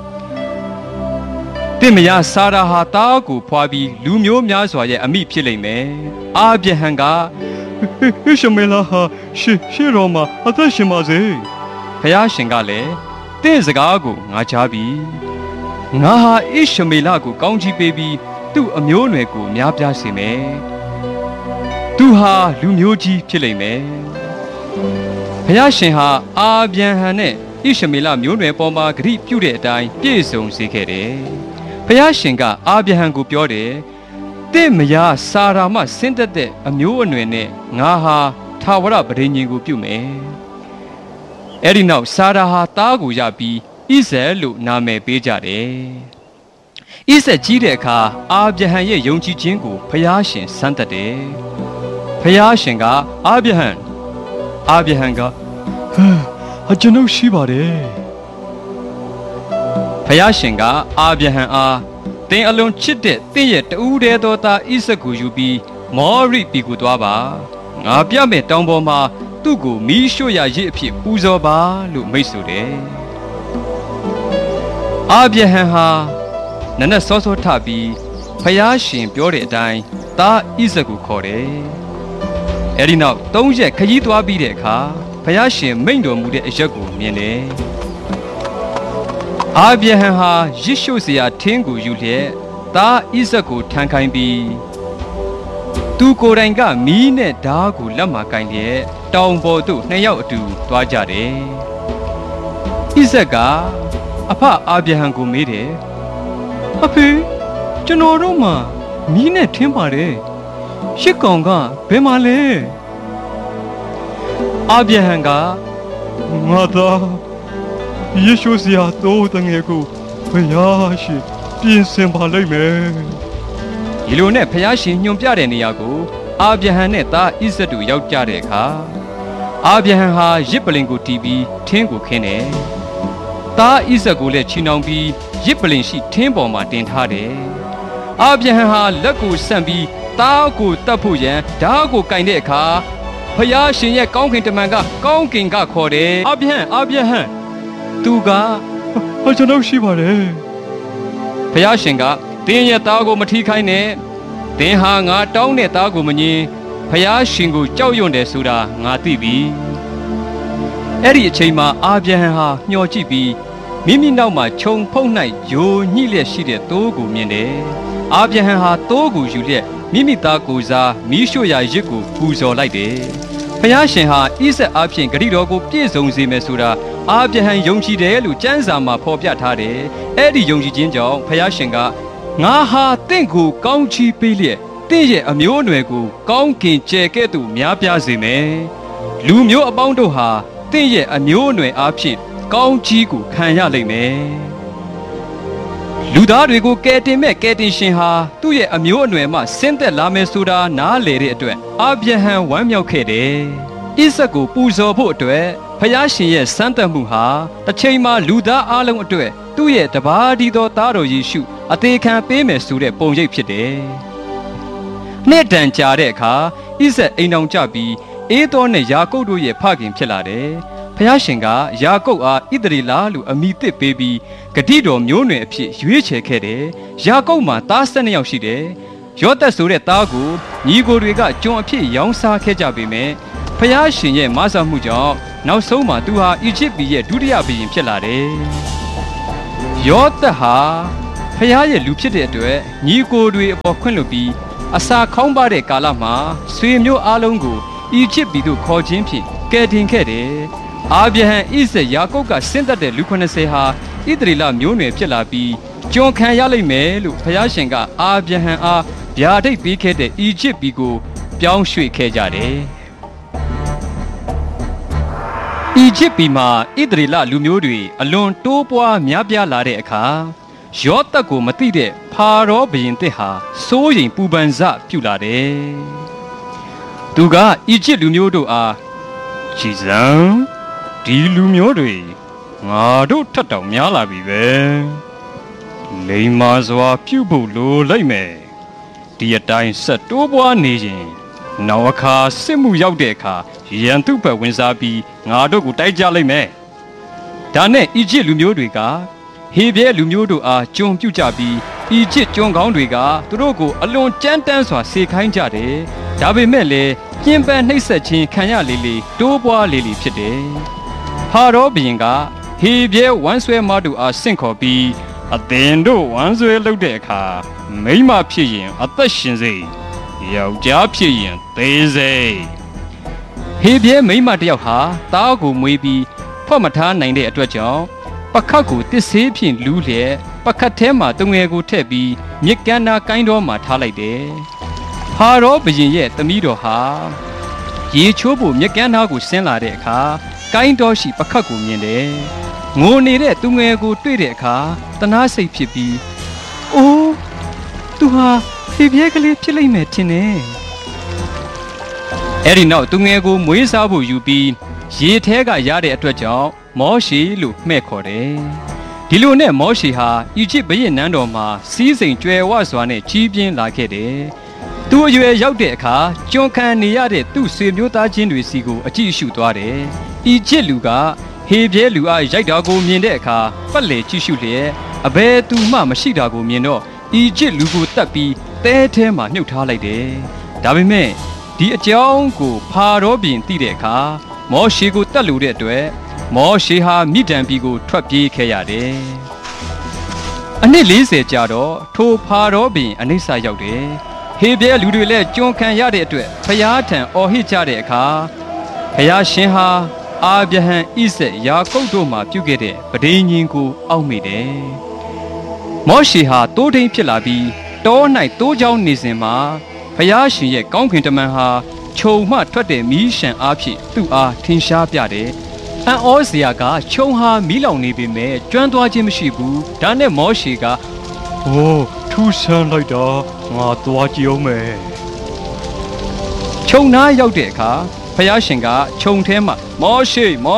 တင့်မယားစာရာဟာတားကိုဖွာပြီးလူမျိုးများစွာရဲ့အမိဖြစ်လိမ့်မယ်အာဗြဟံကဣရှမေလဟာရှေ့တော်မှာအသက်ရှင်ပါစေဘုရားရှင်ကလည်းတင့်စကားကိုငါကြားပြီငါဟာဣရှမေလကိုကောင်းချီးပေးပြီးသူ့အမျိုးအနွယ်ကိုများပြားစေမယ်သူဟာလူမျိုးကြီးဖြစ်လိမ့်မယ်ဘုရားရှင်ဟာအာဗြဟံနဲ့ဣရှမေလမျိုးနွယ်ပေါ်မှာဂရုပြုတဲ့အတိုင်းပြည့်စုံစေခဲ့တယ်ဘုရားရှင်ကအာဗြဟံကိုပြောတယ်တင့်မယားစာရာမဆင်းသက်တဲ့အမျိုးအနွယ်နဲ့ငါဟာထာဝရပဋိညာဉ်ကိုပြုမယ်အဲ့ဒီနောက်စာရာဟာသားကိုရပြီးဣဇက်လို့နာမည်ပေးကြတယ်ဣဇက်ကြီးတဲ့အခါအာဗြဟံရဲ့ယုံကြည်ခြင်းကိုဘုရားရှင်စမ်းသပ်တယ်ဘုရားရှင်ကအာဗြဟံကျွန်ုပ်ရှိပါတယ်ဘုရားရှင်ကအာဗြဟံအားသင်အလွန်ချစ်တဲ့သင်ရဲ့တူးတဲ့သောသားဣဇက်ကိုယူပြီးမောရိပီကိုသွားပါငါပြမဲ့တောင်ပေါ်မှာသူ့ကိုမီးရှို့ရရစ်အဖြစ်ပူဇော်ပါလို့မိန့်ဆိုတယ်အာဗြဟံဟာနနက်စောစောထပြီးဖယားရှင်ပြောတဲ့အတိုင်းသားဣဇက်ကိုခေါ်တယ်အဲဒီနောက်3ရက်ခရီးသွားပြီးတဲ့အခါဖယားရှင်မိန့်တော်မူတဲ့အရက်ကိုမြင်တယ်အာဗြဟံဟာရစ်ရှို့เสียထင်းကိုယူလျက်သားဣဇက်ကိုထမ်းခိုင်းပြီးသူကိုယ်တိုင်ကမီးနဲ့ဓားကိုလက်မှာကင်လျက်တောင်ပေါ်သို့2ယောက်အတူသွားကြတယ်ဣဇက်ကအဖအာဗြဟံကိုမေးတယ်အဖေကျွန်တော်တို့မှာမီးနဲ့ထင်းပါတယ်ရှစ်ကောင်ကဘယ်မှာလဲအာဗြဟံကငါသားယေရှုစရာတော့တငယ်ကိုဘုရားရှင်ပြင်ဆင်ပါလိမ့်မယ်ဒီလိုနဲ့ဘုရားရှင်ညွှန်ပြတဲ့နေရာကိုအာဗြဟံနဲ့သားဣဇက်တို့ရောက်ကြတဲ့အခါအာဗြဟံဟာရစ်ပလင်ကိုတီးပြီးထင်းကိုခင်းတယ်သားဣဇက်ကိုလည်းချီနှောင်ပြီးရစ်ပလင်ရှိထင်းပေါ်မှာတင်ထားတယ်အာဗြဟံဟာလက်ကိုဆန့်ပြီးသားကိုတတ်ဖို့ရန်ဓားကိုကင်တဲ့အခါဖယားရှင်ရဲ့ကောင်းကင်တမန်ကကောင်းကင်ကခေါ်တယ်အာဗြဟံသူကကျွန်တော်ရှိပါတယ်ဖယားရှင်ကတင်းရဲ့သားကိုမထီးခိုင်းနဲ့တင်းဟာငါတောင်းတဲ့သားကိုမငင်းဖယားရှင်ကိုကြောက်ရွံ့တယ်ဆိုတာငါသိပြီအဲ့ဒီအချိန်မှာအာဗြဟံဟာမျှော်ကြည့်ပြီးမိမိနောက်မှာခြုံဖုံး၌ယိုညှိလျက်ရှိတဲ့သိုးကိုမြင်တယ်အာဗြဟံဟာသိုးကိုယူလျက်မိမိသားကိုစားမီးရှို့ရာရစ်ကိုပူဇော်လိုက်တယ်ဖယားရှင်ဟာဣဇက်အဖျင်ဂတိတော်ကိုပြည့်စုံစေမယ်ဆိုတာအာဗြဟံယုံကြည်တယ်လို့ကျမ်းစာမှာဖော်ပြထားတယ်အဲ့ဒီယုံကြည်ခြင်းကြောင့်ဖယားရှင်ကငါဟာတင့်ကိုကောင်းချီးပေးလျက်တင့်ရဲ့အမျိုးအနွယ်ကိုကောင်းကင်ကျယ်ကဲ့သို့များပြားစေမယ်လူမျိုးအပေါင်းတို့ဟာတင့်ရဲ့အမျိုးအနွယ်အားဖြင့်ကောင်းချီးကိုခံရလိမ့်မယ်လူသားတွေကိုကယ်တင်မဲ့ကယ်တင်ရှင်ဟာသူ့ရဲ့အမျိုးအနွယ်မှဆင်းသက်လာမယ်ဆိုတာနားလေတဲ့အတွက်အာဗြဟံဝမ်းမြောက်ခဲ့တယ်ဣဇက်ကိုပူဇော်ဖို့အတွက်ဖယားရှင်ရဲ့စမ်းသပ်မှုဟာတစ်ချိန်မှာလူသားအလုံးအတွက်သူ့ရဲ့တပါးဒီသောသားတော်ယေရှုအသေးခံပေးမယ်ဆိုတဲ့ပုံရိပ်ဖြစ်တယ်နှစ်တန်ကြာတဲ့အခါဣဇက်အိမ်တော်ကြပြီးအေးသောနဲ့ယာကုပ်တို့ရဲ့ဖခင်ဖြစ်လာတယ်ဖယားရှင်ကယာကုပ်အားဣသရေလလို့အမည်သစ်ပေးပြီးဂတိတော်မျိုးနွယ်အဖြစ်ရွေးချယ်ခဲ့တယ်ယာကုပ်မှာသား12ယောက်ရှိတယ်ယောသက်ဆိုတဲ့သားကိုညီကိုတွေကကျွန်အဖြစ်ရောင်းစားခဲ့ကြပေမယ့်ဖယားရှင်ရဲ့မဆာမှုကြောင့်နောက်ဆုံးမှာသူဟာအီဂျစ်ပြည်ရဲ့ဒုတိယဘုရင်ဖြစ်လာတယ်ယောသက်ဟာဖျားရဲ့လူဖြစ်တဲ့အတွက်ညီကိုတွေအပေါ်ခွင့်လွှတ်ပြီးအစာခေါင်းပါတဲ့ကာလမှာဆွေမျိုးအားလုံးကိုအီဂျစ်ပြည်သို့ခေါ်ခြင်းဖြင့်ကယ်တင်ခဲ့တယ်။အာဗြဟံဣဇက်ယာကုပ်ကဆင်းသက်တဲ့လူ90ဟာဣသရေလမျိုးနွယ်ဖြစ်လာပြီးကျွန်ခံရလိမ့်မယ်လို့ဖျားရှင်ကအာဗြဟံအားဗျာဒိတ်ပေးခဲ့တဲ့အီဂျစ်ပြည်ကိုပြောင်းရွှေ့ခဲ့ကြတယ်။အီဂျစ်ပြည်မှာဣသရေလလူမျိုးတွေအလွန်တိုးပွားများပြားလာတဲ့အခါယောသက်ကိုမသိတဲ့ဖာရောဘုရင်တစ်ဟာစိုးရိမ်ပူပန်စပြုလာတယ်။သူကအီဂျစ်လူမျိုးတို့အားကြည်စံဒီလူမျိုးတွေငါတို့ထက်တောင်များလာပြီပဲ။လိမ္မာစွာပြုဖို့လိုလိုက်မယ်။ဒီအတိုင်းဆက်တိုးပွားနေရင်နောက်အခါစစ်မှုရောက်တဲ့အခါရန်သူ့ဘက်ဝင်စားပြီးငါတို့ကိုတိုက်ကြလိုက်မယ်။ဒါနဲ့အီဂျစ်လူမျိုးတွေကဟေဘရဲလူမျိုးတို့အားကျွန်ပြုကြပြီးအီဂျစ်ကျွန်ကောင်းတွေကသူတို့ကိုအလွန်ကြမ်းတမ်းစွာစေခိုင်းကြတယ်။ဒါပေမဲ့လည်းကျင်းပန်းနှိပ်စက်ခြင်းခံရလေလေတိုးပွားလေလေဖြစ်တယ်။ဖာရောဘုရင်ကဟေဘရဲဝမ်းဆွဲမတို့အားဆင့်ခေါ်ပြီးအသင်တို့ဝမ်းဆွဲလုပ်တဲ့အခါမိန်းမဖြစ်ရင်အသက်ရှင်စေယောက်ျားဖြစ်ရင်သေစေဟေဘရဲမိန်းမတစ်ယောက်ဟာသားကိုမွေးပြီးဖွက်မထားနိုင်တဲ့အတွက်ကြောင့်ပခတ်ကိုတစ်ဆေးဖြင့်လူးလျက်ပခတ်ထဲမှာတငယ်ကိုထည့်ပြီးမြစ်ကမ်းနာကိုင်းတော်မှာထားလိုက်တယ်။ဖာရောဘုရင်ရဲ့သမီးတော်ဟာရေချိုးဖို့မြစ်ကမ်းနာကိုဆင်းလာတဲ့အခါကိုင်းတော်ရှိပခတ်ကိုမြင်တယ်။ငိုနေတဲ့တငယ်ကိုတွေ့တဲ့အခါတနာစိတ်ဖြစ်ပြီးအိုးသူဟာဟေဘရဲကလေးဖြစ်လိမ့်မယ်ထင်တယ်။အဲ့ဒီနောက်တငယ်ကိုမွေးစားဖို့ယူပြီးရေထဲကရတဲ့အတွက်ကြောင့်မောရှေလို့မှဲ့ခေါ်တယ်။ဒီလိုနဲ့မောရှေဟာအီဂျစ်ဘုရင်နန်းတော်မှာစီးစိမ်ကြွယ်ဝစွာနဲ့ကြီးပြင်းလာခဲ့တယ်။သူအရွယ်ရောက်တဲ့အခါကျွန်ခံနေရတဲ့သူ့ဆွေမျိုးသားချင်းတွေစီကိုအကြည့်အရှုသွားတယ်။အီဂျစ်လူကဟေဘရဲလူအားရိုက်တာကိုမြင်တဲ့အခါပတ်လေကြည့်ရှုလျက်အဘယ်သူမှမရှိတာကိုမြင်တော့အီဂျစ်လူကိုတတ်ပြီးတဲထဲမှာမြုပ်ထားလိုက်တယ်။ဒါပေမဲ့ဒီအကြောင်းကိုဖာရောဘုရင်သိတဲ့အခါမောရှေကိုတတ်လို့တဲ့အတွက်မောရှေဟာမိဒံပြည်ကိုထွက်ပြေးခဲ့ရတယ်။အနှစ်40ကြာတော့ထိုဖာရောဘုရင်အနိစ္စရောက်တယ်။ဟေဘရဲလူတွေလည်းကျွန်ခံရတဲ့အတွက်ဖျားထံအော်ဟစ်ကြတဲ့အခါဖျားရှင်ဟာအာဗြဟံဣဇက်ယာကုပ်တို့မှပြုခဲ့တဲ့ပဋိညာဉ်ကိုအောက်မေ့တယ်။မောရှေဟာတိုးထိန်ဖြစ်လာပြီးတော၌တိုးချောင်းနေစဉ်မှာဖျားရှင်ရဲ့ကောင်းကင်တမန်ဟာခြုံမှထွက်တဲ့မီးရှံအားဖြင့်သူ့အားထင်ရှားပြတယ်။အံ့ဩစရာကခြုံဟာမီးလောင်နေပေမဲ့ကျွမ်းသွားခြင်းမရှိဘူး။ဒါနဲ့မောရှေကအိုးထူးဆန်းလိုက်တာငါသွားကြည့်အောင်မယ်။ခြုံနားရောက်တဲ့အခါဖျားရှင်ကခြုံထဲမှာမောရှေက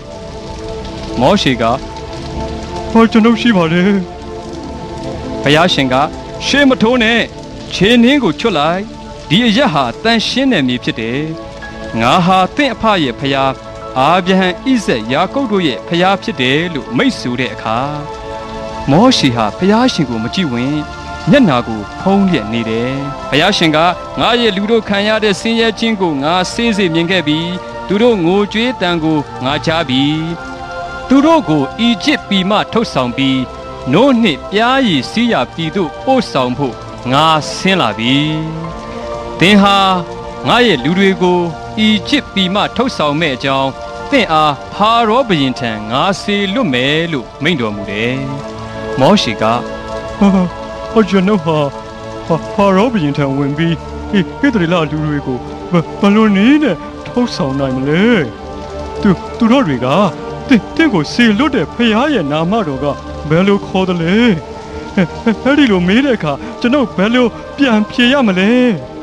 ဟောကျွန်ုပ်ရှိပါလေဖျားရှင်ကရှေးမထိုးနဲ့ခြေနှင်းကိုချွတ်လိုက်ဒီအရက်ဟာတန်ရှင်းတဲ့မြေဖြစ်တယ်ငါဟာသင့်အဖရဲ့ဖျားအာဗြဟံဣဇက်ယာကုပ်တို့ရဲ့ဖျားဖြစ်တယ်လို့မိတ်ဆိုတဲ့အခါမောရှေဟာဖျားရှင်ကိုမကြည့်ဝင်မျက်နာကိုဖုံးလျက်နေတယ်ဖျားရှင်ကငါရဲ့လူတို့ခံရတဲ့ဆင်းရဲခြင်းကိုငါစေးစေမြင်ခဲ့ပြီးသူတို့ငိုကြွေးတန်ကိုငါချားပြီးသူတို့ကိုအီဂျစ်ပြည်မှထုတ်ဆောင်ပြီးနို့နှင့်ပြားရည်စီးရပြည်သို့ပို့ဆောင်ဖို့ငါဆင်းလာပြီသင်ဟာငါရဲ့လူတွေကိုအီဂျစ်ပြည်မှထုတ်ဆောင်မဲ့အကြောင်းသင်အားဖာရောဘုရင်ထံငါစေလွတ်မယ်လို့မိန့်တော်မူတယ်မောရှေကဟောကျွန်ုပ်ဟာဖာရောဘုရင်ထံဝင်ပြီးဟေသရေလလူတွေကိုဘလို့နည်းနဲ့ထုတ်ဆောင်နိုင်မလဲသူတို့တွေကတင့်ကိုစေလွတ်တဲ့ဖခင်ရဲ့နာမတော်ကဘယ်လိုခေါ်တယ်လဲအဲ့ဒီလိုမေးတဲ့အခါကျွန်ုပ်ဘယ်လိုပြန်ဖြေရမလဲ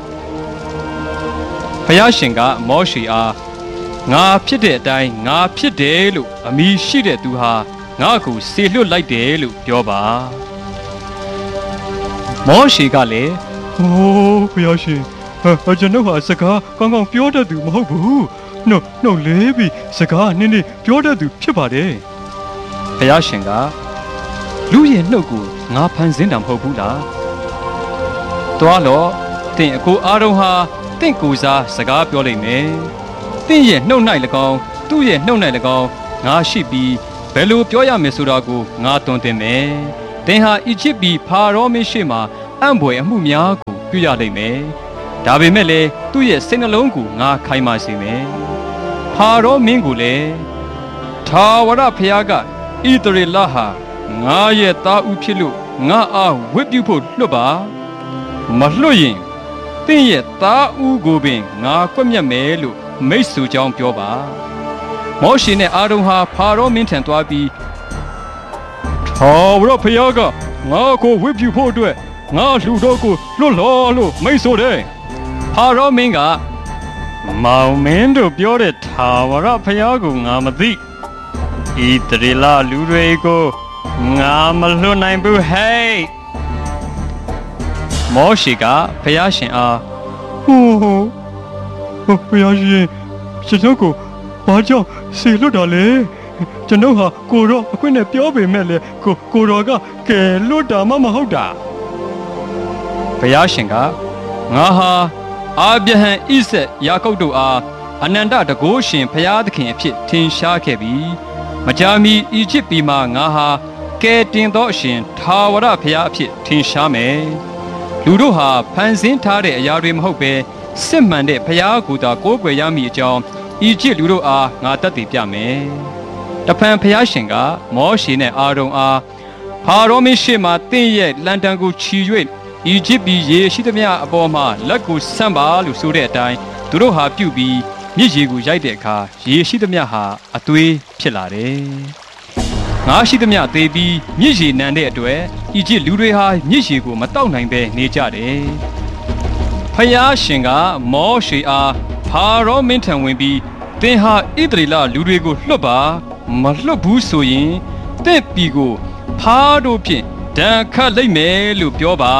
ဖခင်ရှင်ကမောရှေအားငါဖြစ်တဲ့အတိုင်းငါဖြစ်တယ်လို့အမည်ရှိတဲ့သူဟာငါ့ကိုစေလွတ်လိုက်တယ်လို့ပြောပါမောရှေကလည်းဟိုးဖခင်ရှင်ကျွန်ုပ်ဟာစကားကောင်းကောင်းပြောတတ်သူမဟုတ်ဘူးနှုတ်လေးပြီးစကားနည်းနည်းပြောတတ်သူဖြစ်ပါတယ်ဖခင်ရှင်ကလူရဲ့နှုတ်ကိုငါဖန်ဆင်းတာမဟုတ်ဘူးလားသွားတော့သင်အကိုအာရုံဟာသင်ကိုယ်စားစကားပြောလိမ့်မယ်သင်ရဲ့နှုတ်၌၎င်းသူ့ရဲ့နှုတ်၌၎င်းငါရှိပြီးဘယ်လိုပြောရမယ်ဆိုတာကိုငါသွန်သင်မယ်သင်ဟာအီဂျစ်ပြည်ဖာရောမင်းရှေ့မှာအံ့ဖွယ်အမှုများကိုပြုရလိမ့်မယ်ဒါပေမဲ့လည်းသူ့ရဲ့စိတ်နှလုံးကိုငါခိုင်မာစေမယ်ဖာရောမင်းကိုလည်းထာဝရဘုရားကဣသရေလဟာငါရဲ့သားဦးဖြစ်လို့ငါအားဝတ်ပြုဖို့လွတ်ပါမလွတ်ရင်သင်ရဲ့သားဦးကိုပင်ငါကွက်မြတ်မယ်လို့မိတ်ဆွေကြောင်းပြောပါမောရှေနဲ့အာရုန်ဟာဖာရောမင်းထံသွားပြီးထာဝရဘုရားကငါကိုဝတ်ပြုဖို့အတွက်ငါလူတော်ကိုလွတ်လောလို့မိတ်ဆိုတယ်ဖာရောမင်းကမောင်မင်းတို့ပြောတဲ့ထာဝရဘုရားကိုငါမသိဣသရေလလူတွေကိုငါမလွတ်နိုင်ဘူးဟဲ့မောရှေကဘုရားရှင်အားဟိုဘုရားရှင်ကျွန်တော်ကိုဘာကြောင့်ဆေလွတ်တာလဲကျွန်တော်ဟာကိုရောအခွင့်နဲ့ပြောပေမဲ့လေကိုရောကကဲလွတ်တာမှမဟုတ်တာဘုရားရှင်ကငါဟာအာဗြဟံဣဇက်ယာကုပ်တို့အားအနန္တတကိုးရှင်ဘုရားသခင်အဖြစ်ထင်ရှားခဲ့ပြီးမကြာမီအီဂျစ်ပြည်မှာငါဟာကဲတင်သောအရှင်ထာဝရဘုရားအဖြစ်ထင်ရှားမယ်လူတို့ဟာဖန်ဆင်းထားတဲ့အရာတွေမဟုတ်ပဲစစ်မှန်တဲ့ဘုရားကိုယ်သာကိုးကွယ်ရမည်အကြောင်းအီဂျစ်လူတို့အားငါတတ်သိပြမယ်တဖန်ဘုရားရှင်ကမောရှေနဲ့အာရုန်အားဖာရောမင်းရှေ့မှတင့်ရဲ့လန်တန်ကိုချီ၍အီဂျစ်ပြည်ရေရှိသမျှအပေါ်မှာလက်ကိုဆန့်ပါလို့ဆိုတဲ့အတိုင်းသူတို့ဟာပြုပြီးမြစ်ရေကိုရိုက်တဲ့အခါရေရှိသမျှဟာအသွေးဖြစ်လာတယ်ငါရှိသမျှသေပြီးမြစ်ရေနံတဲ့အတွက်အီဂျစ်လူတွေဟာမြစ်ရေကိုမတောက်နိုင်ပဲနေကြတယ်ဖယားရှင်ကမောရှေအားဖာရောမင်းထံဝင်ပြီးသင်ဟာဣသရေလလူတွေကိုလွတ်ပါမလွတ်ဘူးဆိုရင်တင့်ပြည်ကိုဖားတို့ဖြင့်ဒဏ်ခတ်လိုက်မယ်လို့ပြောပါ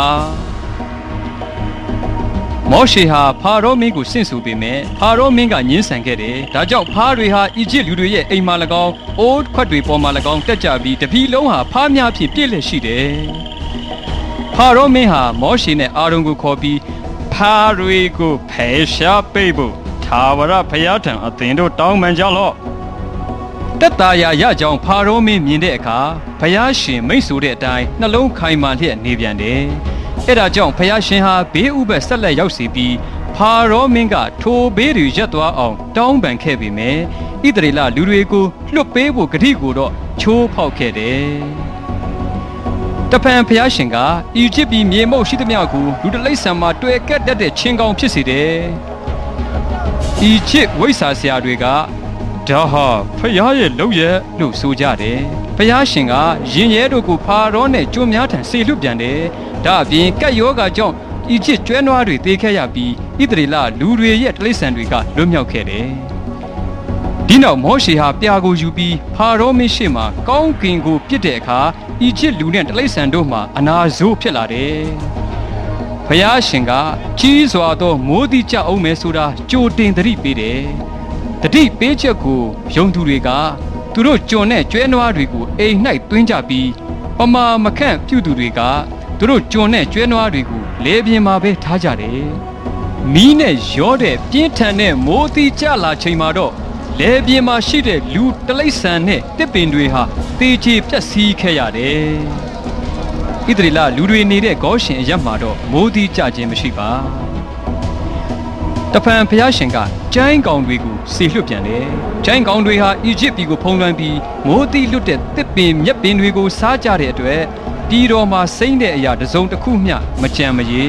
မောရှေဟာဖာရောမင်းကိုဆင့်ဆိုပေမဲ့ဖာရောမင်းကညှင်းဆန်ခဲ့တယ်ဒါကြောင့်ဖားတွေဟာအီဂျစ်လူတွေရဲ့အိမ်မှာ၎င်းအိုးခွက်တွေပေါ်မှာ၎င်းတက်ကြပြီးတပြည်လုံးဟာဖားများဖြင့်ပြည့်လည်ရှိတယ်ဖာရောမင်းဟာမောရှေနဲ့အာရုန်ကိုခေါ်ပြီးဖားတွေကိုဖယ်ရှားပေးဖို့ထာဝရဘုရားထံအသင်တို့တောင်းပန်ကြလော့တက်တာရရကြောင်းဖာရောမင်းမြင်တဲ့အခါဘုရားရှင်မိတ်ဆိုတဲ့အတိုင်းနှလုံးခိုင်မာလျက်နေပြန်တယ်အဲ့ဒါကြောင့်ဘုရားရှင်ဟာဘေးဥပတ်ဆက်လက်ရောက်စီပြီးဖာရောမင်းကထိုဘေးတွေရပ်သွားအောင်တောင်းပန်ခဲ့ပေမဲ့ဣသရေလလူတွေကိုလွတ်ပေးဖို့ဂတိကိုတော့ချိုးဖောက်ခဲ့တယ်တဖန်ဘုရားရှင်ကအီဂျစ်ပြည်မြေမုတ်ရှိသမျှကိုလူတလိษံမှာတွေ့ကက်တတ်တဲ့ချင်းကောင်ဖြစ်စေတယ်အီဂျစ်ဝိဆာဆရာတွေကဒါဟာဖယားရဲ့လုပ်ရက်လို့ဆိုကြတယ်ဖယားရှင်ကရင်ရဲတို့ကိုဖာရောနဲ့ကြိုးများထံဆေလွတ်ပြန်တယ်ဒါအပြင်ကက်ယောဂါကြောင့်အီဂျစ်ကျွဲနွားတွေသေခဲ့ရပြီးဣသရေလလူတွေရဲ့တိရစ္ဆာန်တွေကလွတ်မြောက်ခဲ့တယ်ဒီနောက်မောရှေဟာပြာကိုယူပြီးဖာရောမင်းရှေ့မှာကောင်းကင်ကိုပြစ်တဲ့အခါအီဂျစ်လူနဲ့တိရစ္ဆာန်တို့မှာအနာဆိုးဖြစ်လာတယ်ဖယားရှင်ကကြီးစွာသောမိုးတိကျအောင်မယ်ဆိုတာကြိုတင်သတိပေးတယ်တတိပေးချက်ကိုယုံသူတွေကသူတို့ကြုံတဲ့ကျွဲနွားတွေကိုအိမ်၌သွင်းကြပြီးပမာမခန့်ပြုသူတွေကသူတို့ကြုံတဲ့ကျွဲနွားတွေကိုလေပြင်းမှာပဲထားကြတယ်မီးနဲ့ရောတဲ့ပြင်းထန်တဲ့မိုးတိကျလာချိန်မှာတော့လေပြင်းမှာရှိတဲ့လူတလိษံနဲ့တစ်ပင်တွေဟာတေချေပြက်စီးခဲ့ရတယ်ဣသရေလလူတွေနေတဲ့ဂေါရှင်အရပ်မှာတော့မိုးတိကျခြင်းမရှိပါတဖန်ဘုရားရှင်ကကျိုင်းကောင်တွေကိုဆေလွတ်ပြန်တယ်။ကျိုင်းကောင်တွေဟာအီဂျစ်ပြည်ကိုဖုံးလွှမ်းပြီးမိုးတိလွတ်တဲ့တစ်ပင်မြက်ပင်တွေကိုစားကြတဲ့အတွက်ပြည်တော်မှာစိမ့်တဲ့အရာတစ်စုံတစ်ခုမျှမကြံမရေ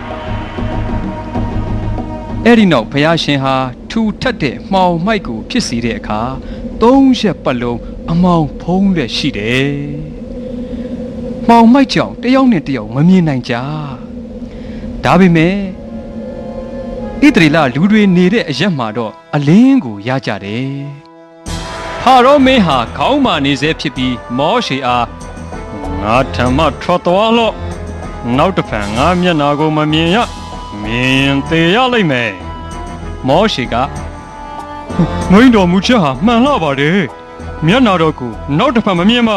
။အဲ့ဒီနောက်ဘုရားရှင်ဟာထူထပ်တဲ့မှောင်မိုက်ကိုဖြစ်စေတဲ့အခါ3ရက်ပတ်လုံးအမောင်ဖုံးလက်ရှိတယ်။မှောင်မိုက်ကြောင့်တယောက်နဲ့တယောက်မမြင်နိုင်ကြ။ဒါပေမဲ့ဣသရေလလူတွေနေတဲ့အရက်မှာတော့အလင်းကိုရကြတယ်။ဖာရောမင်းဟာခေါင်းမာနေစေဖြစ်ပြီးမောရှေအားငါထံမှထွက်သွားလော့။နောက်တစ်ဖန်ငါမျက်နာကိုမမြင်ရ။မြင်သေးရလိမ့်မယ်။မောရှေကမင်းတော်မူချက်ဟာမှန်လှပါတယ်။မျက်နာတော်ကိုနောက်တစ်ဖန်မမြင်ပါ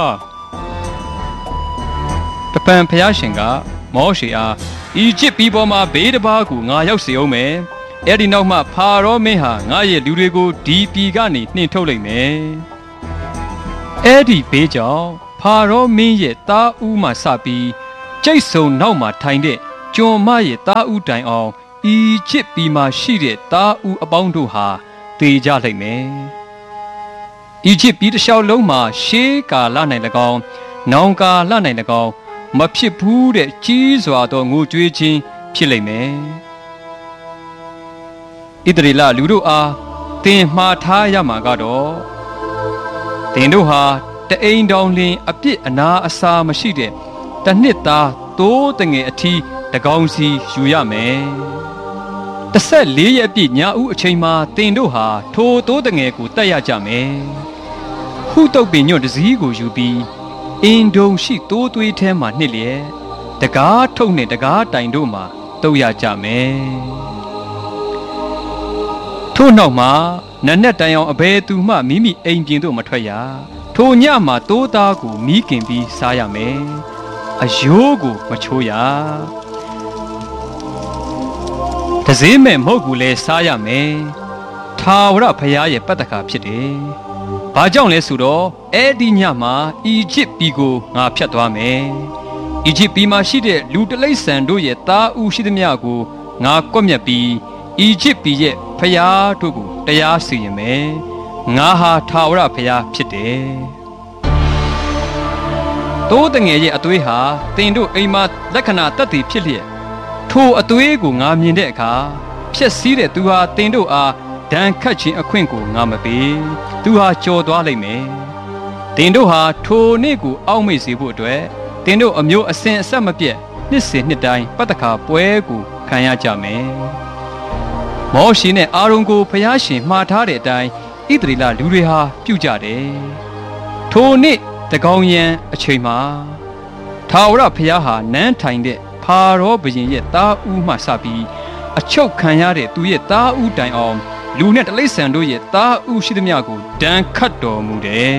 ။တပံဘုရားရှင်ကမောရှေအားအီဂျစ်ပြည်ပေါ်မှာဘေးတစ်ပါးကိုငါရောက်စေအောင်မယ်။အဲ့ဒီနောက်မှဖာရောမင်းဟာငါရဲ့လူတွေကိုဒီပြည်ကနေနှင်ထုတ်လိုက်မယ်။အဲ့ဒီဘေးကြောင့်ဖာရောမင်းရဲ့သားဦးမှစပြီးကျိတ်ဆုံနောက်မှာထိုင်တဲ့ကျွန်မရဲ့သားဦးတိုင်အောင်အီဂျစ်ပြည်မှာရှိတဲ့သားဦးအပေါင်းတို့ဟာတေကြလိမ့်မယ်အီဂျစ်ပြည်တစ်လျှောက်လုံးမှာရှေးကာလ၌၎င်းနောင်ကာလ၌၎င်းမဖြစ်ဘူးတဲ့ကြီးစွာသောငိုကြွေးခြင်းဖြစ်လိမ့်မယ်ဣသရေလလူတို့အားသင်မှားထားရမှာကတော့သင်တို့ဟာတအိမ်တောင်လင်အပြစ်အနာအစာမရှိတဲ့တနှစ်သားသိုးတငယ်အထီးတကောင်စီယူရမယ်14ရက်ပြည့်ညဦးအချိန်မှာသင်တို့ဟာထိုသိုးတငယ်ကိုတတ်ရကြမယ်ဟုတုတ်ပင်ညွန့်တစည်းကိုယူပြီးအင်ဒုံရှိသိုးသွေးထဲမှာနှစ်လျက်တကားထုတ်နဲ့တကားတိုင်တို့မှာတုတ်ရကြမယ်ထို့နောက်မှာနတ်နဲ့တိုင်အောင်အဘယ်သူမှမိမိအိမ်ပြင်သို့မထွက်ရထိုညမှာသိုးသားကိုမီးကင်ပြီးစားရမယ်အယိုးကိုမချိုးရတစည်းမဲ့မဟုတ်ဘူးလဲစားရမယ်ထာဝရဘုရားရဲ့ပတ္တကာဖြစ်တယ်ဘာကြောင့်လဲဆိုတော့အဲ့ဒီညမှာအီဂျစ်ပြည်ကိုငါဖျက်သွားမယ်အီဂျစ်ပြည်မှာရှိတဲ့လူတလိษံတို့ရဲ့သားဦးရှိသမျှကိုငါကွပ်မျက်ပြီးအီဂျစ်ပြည်ရဲ့ဘုရားတို့ကိုတရားစီရင်မယ်ငါဟာထာဝရဘုရားဖြစ်တယ်သိုးတငယ်ရဲ့အသွေးဟာတင်တို့အိမ်မှာလက္ခဏာတက်တည်ဖြစ်လျက်ထိုအသွေးကိုငါမြင်တဲ့အခါဖြက်စီးတဲ့သူဟာတင်တို့အားဒဏ်ခတ်ခြင်းအခွင့်ကိုငါမပေးသူဟာကြော်သွားလိမ့်မယ်တင်တို့ဟာထိုနေ့ကိုအောက်မေ့စေဖို့အတွက်တင်တို့အမျိုးအစဉ်အဆက်မပြတ်နှစ်စဉ်နှစ်တိုင်းပတ္တခါပွဲကိုခံရကြမယ်မောရှေနဲ့အာရုန်ကိုဖျားရှင်မှားထားတဲ့အတိုင်းဣသရေလလူတွေဟာပြုကြတယ်ထိုနေ့တကောင်ရန်အချိန်မှာထာဝရဘုရားဟာနန်းထိုင်တဲ့ဖာရောဘုရင်ရဲ့သားဦးမှစပြီးအချုပ်ခံရတဲ့သူရဲ့သားဦးတိုင်အောင်လူနဲ့တလိษံတို့ရဲ့သားဦးရှိသမျှကိုဒဏ်ခတ်တော်မူတယ်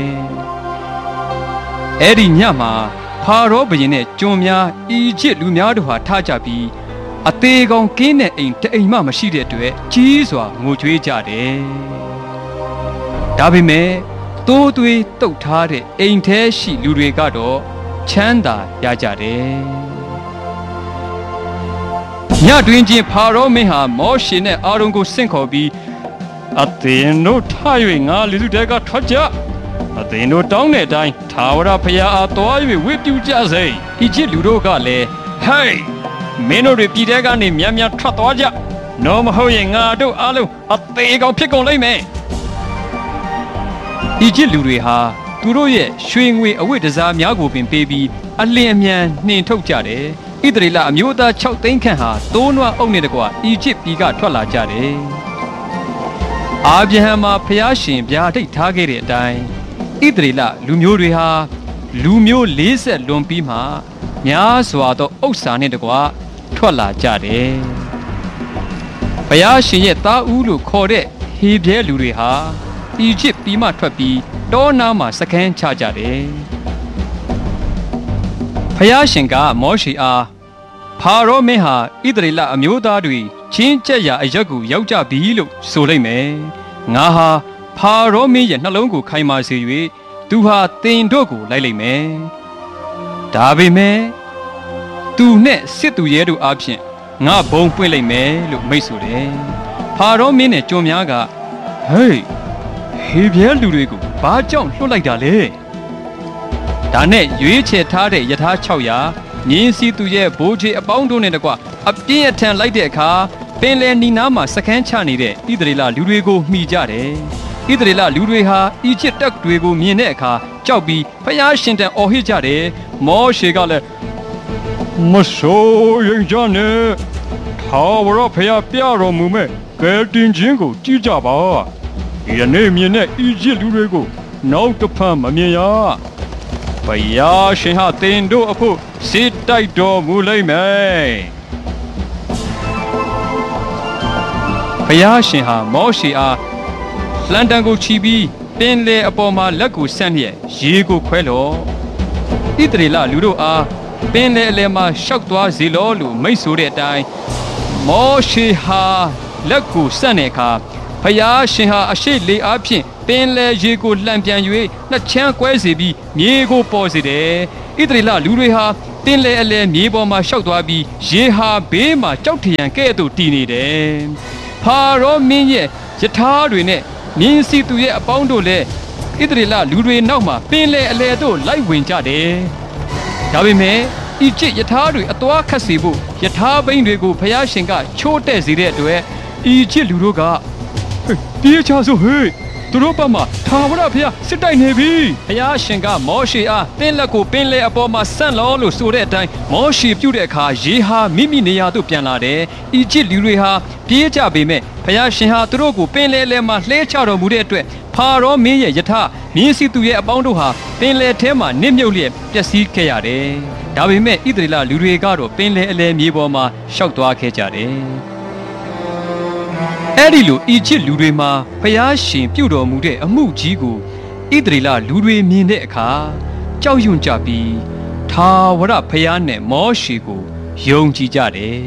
အဲ့ဒီညမှာဖာရောဘုရင်နဲ့ကျွန်များအီဂျစ်လူများတို့ဟာထားကြပြီးအသေးကောင်ကင်းတဲ့အိမ်တအိမ်မှမရှိတဲ့အတွက်ကြီးစွာငိုကြွေးကြတယ်ဒါပေမဲ့တိုးသွေးတုတ်ထားတဲ့အိမ်ထဲရှိလူတွေကတော့ချမ်းသာရကြတယ်ညတွင်ချင်းဖာရောမင်းဟာမောရှေနဲ့အာရုန်ကိုဆင့်ခေါ်ပြီးအသင်တို့ထား၍ငါလူစုတဲကထွက်ကြအသင်တို့တောင်းတဲ့အတိုင်းထာဝရဘုရားအားသွား၍ဝတ်ပြုကြစေအီဂျစ်လူတို့ကလည်းဟေးမင်းတို့ပြည်တဲကနေမြန်မြန်ထွက်သွားကြနော်မဟုတ်ရင်ငါတို့အားလုံးအသေးကောင်ဖြစ်ကုန်လိမ့်မယ်အီဂျစ်လူတွေဟာသူတို့ရဲ့ရွှေငွေအဝတ်တစားများကိုပင်ပေးပြီးအလင်းအမြန်နှင်ထုတ်ကြတယ်ဣသရေလအမျိုးသား6သိန်းခန့်ဟာသိုးနွားအုပ်နဲ့တကွအီဂျစ်ပြည်ကထွက်လာကြတယ်အာဗြဟံမှာဖျားရှင်ဗျာဒိတ်ထားခဲ့တဲ့အတိုင်းဣသရေလလူမျိုးတွေဟာလူမျိုး40လွန်ပြီးမှများစွာသောဥစ္စာနဲ့တကွထွက်လာကြတယ်ဘုရားရှင်ရဲ့သားဦးလို့ခေါ်တဲ့ဟေဘရဲလူတွေဟာအီဂျစ်ပြည်မှထွက်ပြီးတောနာမှာစခန်းချကြတယ်ဘုရားရှင်ကမောရှေအားဖာရောမင်းဟာဣသရေလအမျိုးသားတွေချင်းကျက်ရာအရက်ကိုရောက်ကြပြီလို့ဆိုလိုက်မယ်ငါဟာဖာရောမင်းရဲ့နှလုံးကိုခိုင်မာစေ၍သူဟာတင်တို့ကိုလိုက်လိုက်မယ်ဒါပေမဲ့သူနဲ့စစ်သူရဲတို့အားဖြင့်ငါဘုံပွင့်လိုက်မယ်လို့မိတ်ဆိုတယ်ဖာရောမင်းနဲ့ကျွန်များကဟေးဟေဘရဲလူတွေကိုဘာကြောင့်လွှတ်လိုက်တာလဲဒါနဲ့ရွေးချယ်ထားတဲ့ယထာ600မြင်းစီသူရဲ့ဘိုးချေအပေါင်းတို့နဲ့တကွအပြင်းအထန်လိုက်တဲ့အခါပင်လယ်နီနားမှာစခန်းချနေတဲ့ဣသရေလလူတွေကိုမှီကြတယ်ဣသရေလလူတွေဟာအီဂျစ်တပ်တွေကိုမြင်တဲ့အခါကြောက်ပြီးဖျားရှင်တန်အော်ဟစ်ကြတယ်မောရှေကလည်းမဆိုးရင်ကြနဲ့ထာဝရဘုရားပြတော်မူမဲ့ကယ်တင်ခြင်းကိုကြည့်ကြပါယနေ့မြင်တဲ့အီဂျစ်လူတွေကိုနောက်တစ်ဖန်မမြင်ရဘုရားရှင်ဟာတင်တို့အဖို့စစ်တိုက်တော်မူလိမ့်မယ်ဘုရားရှင်ဟာမောရှေအားလန်တန်ကိုချီပြီးပင်လေအပေါ်မှာလက်ကိုဆန့်လျက်ရေကိုခွဲလို့ဣသရေလလူတို့အားပင်လေအလယ်မှာရှောက်သွားစေလို့လို့မိတ်ဆိုတဲ့အတိုင်းမောရှေဟာလက်ကိုဆန့်တဲ့အခါဘုရားရှင်ဟာအရှိလေအားဖြင့်ပင်လယ်ရေကိုလှန်ပြန်၍နှစ်ချမ်းကွဲစေပြီးမြေကိုပေါ်စေတယ်ဣသရေလလူတွေဟာပင်လယ်အလယ်မြေပေါ်မှာရှောက်သွားပြီးရေဟာဘေးမှာကြောက်ထရံကဲ့သို့တည်နေတယ်ဖာရောမင်းရဲ့ယထာတွေနဲ့မြင်းစီသူရဲ့အပေါင်းတို့လည်းဣသရေလလူတွေနောက်မှာပင်လယ်အလယ်သို့လိုက်ဝင်ကြတယ်ဒါပေမဲ့ဤချစ်ယထာတွေအသွားခတ်စေဖို့ယထာဘိန်းတွေကိုဖျားရှင်ကချိုးတဲ့စေတဲ့အတွက်ဤချစ်လူတို့ကပြေးချစို့ဟေ့သူတို့ဘက်မှာထာဝရဘုရားစစ်တိုက်နေပြီဘုရားရှင်ကမောရှေအားတင်းလက်ကိုပင်လယ်အပေါ်မှာဆန့်လောလို့ဆိုတဲ့အတိုင်းမောရှေပြုတဲ့အခါရေဟာမိမိနေရာသို့ပြန်လာတယ်ဤချစ်လူတွေဟာပြေးကြပေမဲ့ဘုရားရှင်ဟာသူတို့ကိုပင်လယ်ထဲမှာလှဲချတော်မူတဲ့အတွက်ဖာရောမင်းရဲ့ယထာမြင်းစီသူရဲ့အပေါင်းတို့ဟာပင်လယ်ထဲမှာနစ်မြုပ်လျက်ပျက်စီးခဲ့ရတယ်ဒါပေမဲ့ဣသရေလလူတွေကတော့ပင်လယ်အလယ်မြေပေါ်မှာရှောက်သွားခဲ့ကြတယ်အဲ့ဒီလိုဤချစ်လူတွေမှာဖျားရှင်ပြုတော်မူတဲ့အမှုကြီးကိုဣသရေလလူတွေမြင်တဲ့အခါကြောက်ရွံ့ကြပြီးထာဝရဖျားနဲ့မောရှေကိုယုံကြည်ကြတယ်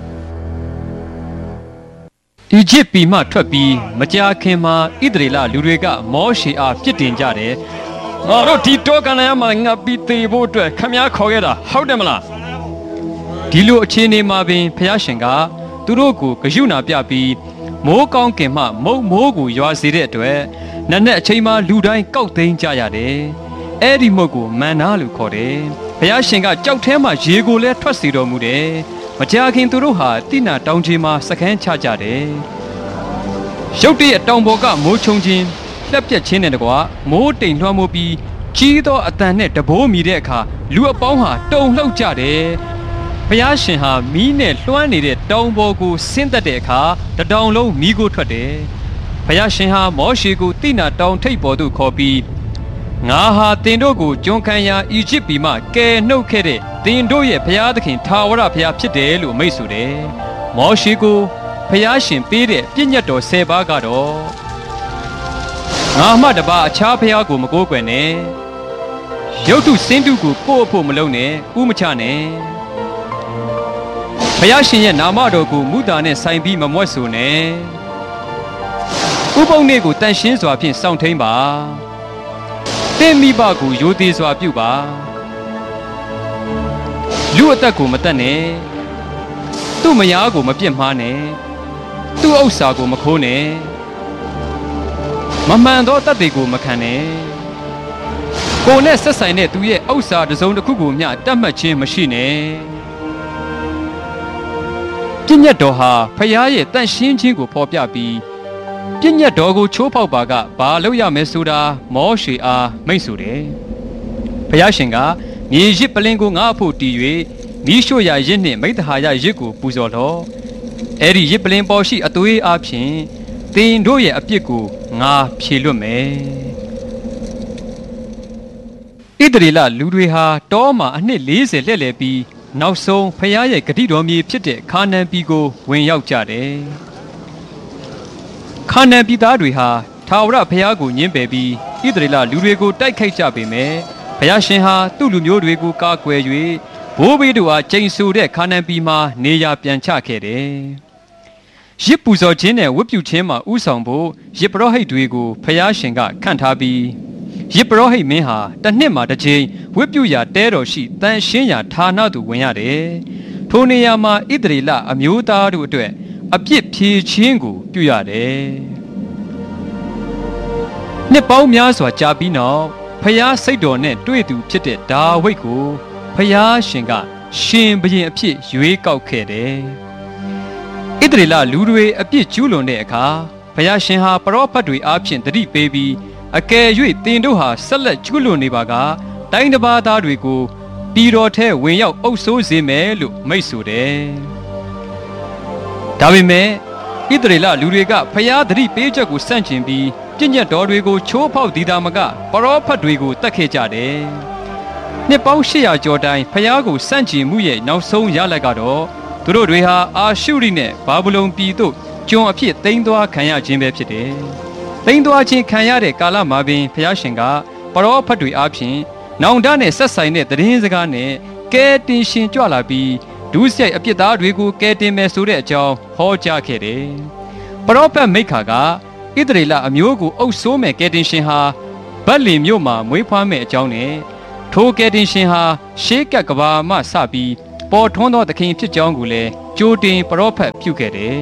ဤချစ်ပြည်မှထွက်ပြီးမကြာခင်မှာဣသရေလလူတွေကမောရှေအားပြစ်တင်ကြတယ်ငါတို့ဒီတောကန်လျာမှာငါပြီးသေးဖို့အတွက်ခမည်းခေါ်ခဲ့တာဟုတ်တယ်မလားဒီလိုအခြေအနေမှာပင်ဖျားရှင်ကသူတို့ကိုဂရုဏာပြပြီးမိုးကောင်းကင်မှမုတ်မိုးကိုရွာစေတဲ့အတွက်နက်နက်အချိန်မှာလူတိုင်းကောက်သိမ်းကြရတယ်။အဲ့ဒီမုတ်ကိုမန္နာလို့ခေါ်တယ်။ဘုရားရှင်ကကြောက်ထဲမှာရေကိုလည်းထွက်စေတော်မူတယ်။မကြာခင်သူတို့ဟာတိနာတောင်ကြီးမှာစခန်းချကြတယ်။ရုတ်တရက်တောင်ပေါ်ကမိုးချုံခြင်းလက်ပြက်ခြင်းနဲ့တကွာမိုးတိမ်လွှမ်းမိုးပြီးကြီးသောအတန်နဲ့တဘိုးမိတဲ့အခါလူအပေါင်းဟာတုန်လှုပ်ကြတယ်။ဘုရားရှင်ဟာမီးနဲ့လွှမ်းနေတဲ့တောင်ပေါ်ကိုဆင်းသက်တဲ့အခါတတောင်လုံးမီးကိုထွက်တယ်။ဘုရားရှင်ဟာမောရှေကိုတိနာတောင်ထိပ်ပေါ်သို့ခေါ်ပြီးငါဟာတင်တို့ကိုကျွန်ခံရာအီဂျစ်ပြည်မှကယ်နှုတ်ခဲ့တဲ့တင်တို့ရဲ့ဘုရားသခင်ထာဝရဘုရားဖြစ်တယ်လို့မိန့်ဆိုတယ်။မောရှေကိုဘုရားရှင်ပေးတဲ့ပြည့်ညတ်တော်10ပါးကတော့ငါမှတပါအခြားဘုရားကိုမကိုးကွယ်နဲ့။ရုပ်တုစင်းတုကိုကိုယ့်အဖို့မလုပ်နဲ့ဥမချနဲ့။ဘုရားရှင်ရဲ့နာမတော်ကိုမုသာနဲ့ဆိုင်ပြီးမမွတ်ဆိုနဲ့ဥပုံနေ့ကိုတန်ရှင်းစွာဖြင့်စောင့်ထိန်ပါတင့်မိဘကိုရိုသေစွာပြုပါလူအသက်ကိုမတတ်နဲ့သူ့မယားကိုမပြစ်မှားနဲ့သူ့ဥစ္စာကိုမခိုးနဲ့မမှန်သောတတ်တွေကိုမခံနဲ့ကိုယ်နဲ့ဆက်ဆိုင်တဲ့သူရဲ့ဥစ္စာတစ်စုံတစ်ခုကိုမျှတတ်မှတ်ခြင်းမရှိနဲ့ပြည့်ညတ်တော်ဟာဖျားရဲ့တန့်ရှင်းခြင်းကိုဖော်ပြပြီးပြည့်ညတ်တော်ကိုချိုးဖောက်ပါကဘာလုပ်ရမယ်ဆိုတာမောရှေအားမိန့်ဆိုတယ်။ဖျားရှင်ကမြေရစ်ပလင်းကိုငါ့အဖို့တည်၍မိရှို့ရာရစ်နှင့်မိဿဟာယရစ်ကိုပူဇော်လော့။အဲ့ဒီရစ်ပလင်းပေါ်ရှိအသွေးအားဖြင့်သင်တို့ရဲ့အပြစ်ကိုငါဖြေလွတ်မယ်။ဣသရေလလူတွေဟာတောမှာအနှစ်40လှည့်လည်ပြီးနောက်ဆုံးဖျားရဲ့ဂတိတော်မြေဖြစ်တဲ့ခါနန်ပြည်ကိုဝင်ရောက်ကြတယ်။ခါနန်ပြည်သားတွေဟာထာဝရဘုရားကိုညှင်းပယ်ပြီးဣသရေလလူတွေကိုတိုက်ခိုက်ကြပေမဲ့ဘုရားရှင်ဟာသူ့လူမျိုးတွေကိုကာကွယ်၍ဘိုးဘေးတို့အားကျိန်ဆိုတဲ့ခါနန်ပြည်မှာနေရာပြန်ချခဲ့တယ်။ရစ်ပူဇော်ခြင်းနဲ့ဝတ်ပြုခြင်းမှာဥဆောင်ဖို့ရစ်ပရောဟိတ်တွေကိုဘုရားရှင်ကခန့်ထားပြီးရစ်ပရောဟိတ်မင်းဟာတစ်နှစ်မှာတစ်ကြိမ်ဝတ်ပြုရာတဲတော်ရှိတန်ရှင်းရာဌာနသို့ဝင်ရတယ်။ထိုနေရာမှာဣသရေလအမျိုးသားတို့အတွက်အပြစ်ဖြေခြင်းကိုပြုရတယ်။နှစ်ပေါင်းများစွာကြာပြီးနောက်ဖျားစိတ်တော်နဲ့တွေ့သူဖြစ်တဲ့ဒါဝိဒ်ကိုဖျားရှင်ကရှင်ဘုရင်အဖြစ်ရွေးကောက်ခဲ့တယ်။ဣသရေလလူတွေအပြစ်ကျူးလွန်တဲ့အခါဖျားရှင်ဟာပရောဖက်တွေအားဖြင့်တတိပေးပြီးအကယ်၍တင်တို့ဟာဆက်လက်ကျူးလွန်နေပါကတိုင်းတစ်ပါးသားတွေကိုပြည်တော်ထဲဝင်ရောက်အုပ်ဆိုးစေမယ်လို့မိန့်ဆိုတယ်။ဒါပေမဲ့ဣသရေလလူတွေကဖျားသတိပေးချက်ကိုစန့်ကျင်ပြီးပြည့်ညတ်တော်တွေကိုချိုးဖောက်သည်သာမကပရောဖက်တွေကိုတတ်ခဲ့ကြတယ်။နှစ်ပေါင်း800ကျော်တိုင်ဖျားကိုစန့်ကျင်မှုရဲ့နောက်ဆုံးရလဒ်ကတော့သူတို့တွေဟာအာရှုရိနဲ့ဘာဗုလုန်ပြည်သို့ကျွန်အဖြစ်သိမ်းသွားခံရခြင်းပဲဖြစ်တယ်။သိမ်းသွားခြင်းခံရတဲ့ကာလမှာပင်ဖျားရှင်ကပရောဖက်တွေအားဖြင့်နောင်တနဲ့ဆက်ဆိုင်တဲ့သတင်းစကားနဲ့ကဲတင်ရှင်ကြွလာပြီးဒုစရိုက်အပြစ်သားတွေကိုကဲတင်မယ်ဆိုတဲ့အကြောင်းဟောကြားခဲ့တယ်။ပရောဖက်မိခါကဣသရေလအမျိုးကိုအုပ်စိုးမဲ့ကယ်တင်ရှင်ဟာဗက်လင်မြို့မှာမွေးဖွားမဲ့အကြောင်းနဲ့ထိုကယ်တင်ရှင်ဟာရှေးကပ်ကဘာမှစပြီးပေါ်ထွန်းသောသခင်ဖြစ်ကြောင်းကိုလည်းကြိုတင်ပရောဖက်ပြုခဲ့တယ်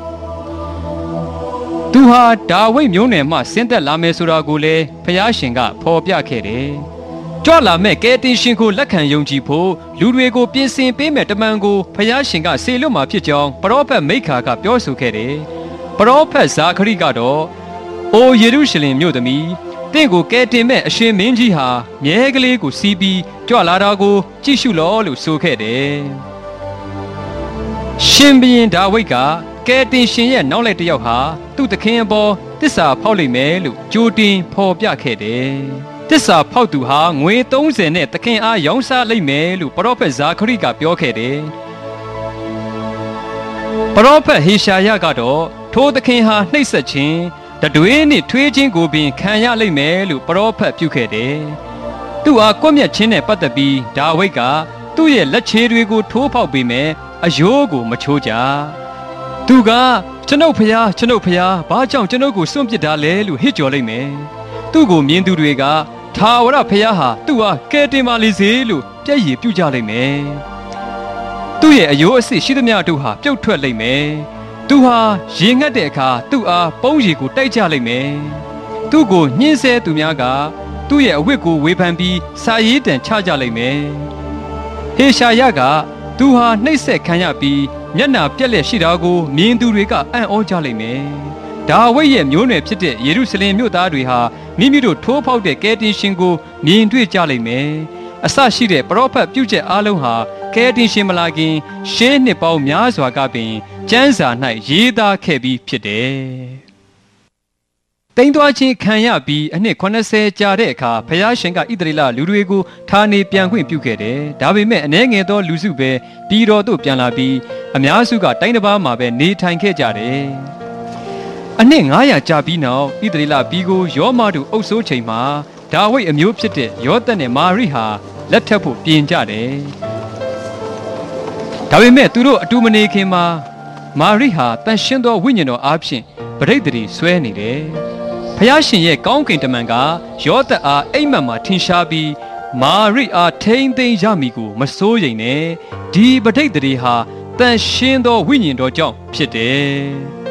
။သူဟာဒါဝိဒ်မျိုးနွယ်မှဆင်းသက်လာမယ်ဆိုတာကိုလည်းဖျားရှင်ကဖော်ပြခဲ့တယ်။ကြွလာမဲ့ကယ်တင်ရှင်ကိုလက်ခံယုံကြည်ဖို့လူတွေကိုပြင်ဆင်ပေးမဲ့တမန်ကိုဖျားရှင်ကစေလွတ်မှာဖြစ်ကြောင်းပရောဖက်မိခါကပြောဆိုခဲ့တယ်။ပရောဖက်ဇာခရိကတော့အိုယေရုရှလင်မြို့သမီးတင့်ကိုကယ်တင်မဲ့အရှင်မင်းကြီးဟာမြဲကလေးကိုစီးပြီးကြွလာတာကိုကြည့်ရှုလောလို့ဆိုခဲ့တယ်။ရှင်ဘုရင်ဒါဝိဒ်ကကယ်တင်ရှင်ရဲ့နောက်လိုက်တစ်ယောက်ဟာသူ့သခင်အပေါ်တစ္ဆာဖောက်လိမ့်မယ်လို့ကြိုတင်ဖော်ပြခဲ့တယ်။တစ္ဆာဖောက်သူဟာငွေ30နဲ့သခင်အားရောင်းစားလိမ့်မယ်လို့ပရောဖက်ဇာခရိကပြောခဲ့တယ်။ပရောဖက်ဟေရှာယကတော့ထိုသခင်ဟာနှိပ်စက်ခြင်းတတွေးနဲ့ထွေးခြင်းကိုပင်ခံရလိမ့်မယ်လို့ပရောဖက်ပြုခဲ့တယ်။သူ့အားကွပ်မျက်ခြင်းနဲ့ပတ်သက်ပြီးဒါဝိဒ်ကသူ့ရဲ့လက်ခြေတွေကိုထိုးဖောက်ပေးမယ်အယိုးကိုမချိုးကြ။သူကကျွန်ုပ်ဖျားဘာကြောင့်ကျွန်ုပ်ကိုစွန့်ပစ်တာလဲလို့ဟစ်ကြော်လိုက်မယ်။သူ့ကိုမြင်သူတွေကထာဝရဖျားဟာသူ့အားကယ်တင်ပါလေစေလို့ပြည့်ရည်ပြုကြလိမ့်မယ်။သူ့ရဲ့အယိုးအစစ်ရှိသမျှတို့ဟာပြုတ်ထွက်လိမ့်မယ်။သူဟာရေငတ်တဲ့အခါသူ့အားပုံးရည်ကိုတိုက်ကြလိမ့်မယ်။သူ့ကိုညှင်းဆဲသူများကသူ့ရဲ့အဝတ်ကိုဝေဖန်ပြီးစာရေးတံချကြလိမ့်မယ်။ဟေရှာယကသူဟာနှိပ်စက်ခံရပြီးမျက်နှာပြက်လက်ရှိတာကိုမြင်သူတွေကအံ့ဩကြလိမ့်မယ်။ဒါဝိဒ်ရဲ့မျိုးနွယ်ဖြစ်တဲ့ယေရုရှလင်မြို့သားတွေဟာမိမိတို့ထိုးဖောက်တဲ့ကယ်တင်ရှင်ကိုမြင်တွေ့ကြလိမ့်မယ်။အစရှိတဲ့ပရောဖက်ပြုချက်အားလုံးဟာကယ်တင်ရှင်မလာခင်ရှေးနှစ်ပေါင်းများစွာကပင်ကျမ်းစာ၌ရေးသားခဲ့ပြီးဖြစ်တယ်။တိမ်သွားခြင်းခံရပြီးအနှစ်80ကြာတဲ့အခါဖျားရှင်ကဣသရေလလူတွေကိုဌာနေပြန်ခွင့်ပြုခဲ့တယ်။ဒါပေမဲ့အနည်းငယ်သောလူစုပဲပြည်တော်သို့ပြန်လာပြီးအများစုကတိုင်းတစ်ပါးမှာပဲနေထိုင်ခဲ့ကြတယ်။အနှစ်900ကြာပြီးနောက်ဣသရေလပြည်ကိုယောမတို့အုပ်စိုးချိန်မှာဒါဝိဒ်အမျိုးဖြစ်တဲ့ယောသပ်နဲ့မာရိဟာလက်ထပ်ဖို့ပြင်ကြတယ်။ဒါပေမဲ့သူတို့အတူမနေခင်မှာမာရိဟာတန်ရှင်းသောဝိညာဉ်တော်အားဖြင့်ပဋိသန္ဓေဆွဲနေတယ်။ဖျားရှင်ရဲ့ကောင်းကင်တမန်ကယောသပ်အားအိမ်မက်မှာထင်ရှားပြီးမာရိအားထိမ့်သိမ်းရမည်ကိုမစိုးရိမ်နဲ့ဒီပဋိသန္ဓေဟာတန်ရှင်းသောဝိညာဉ်တော်ကြောင့်ဖြစ်တယ်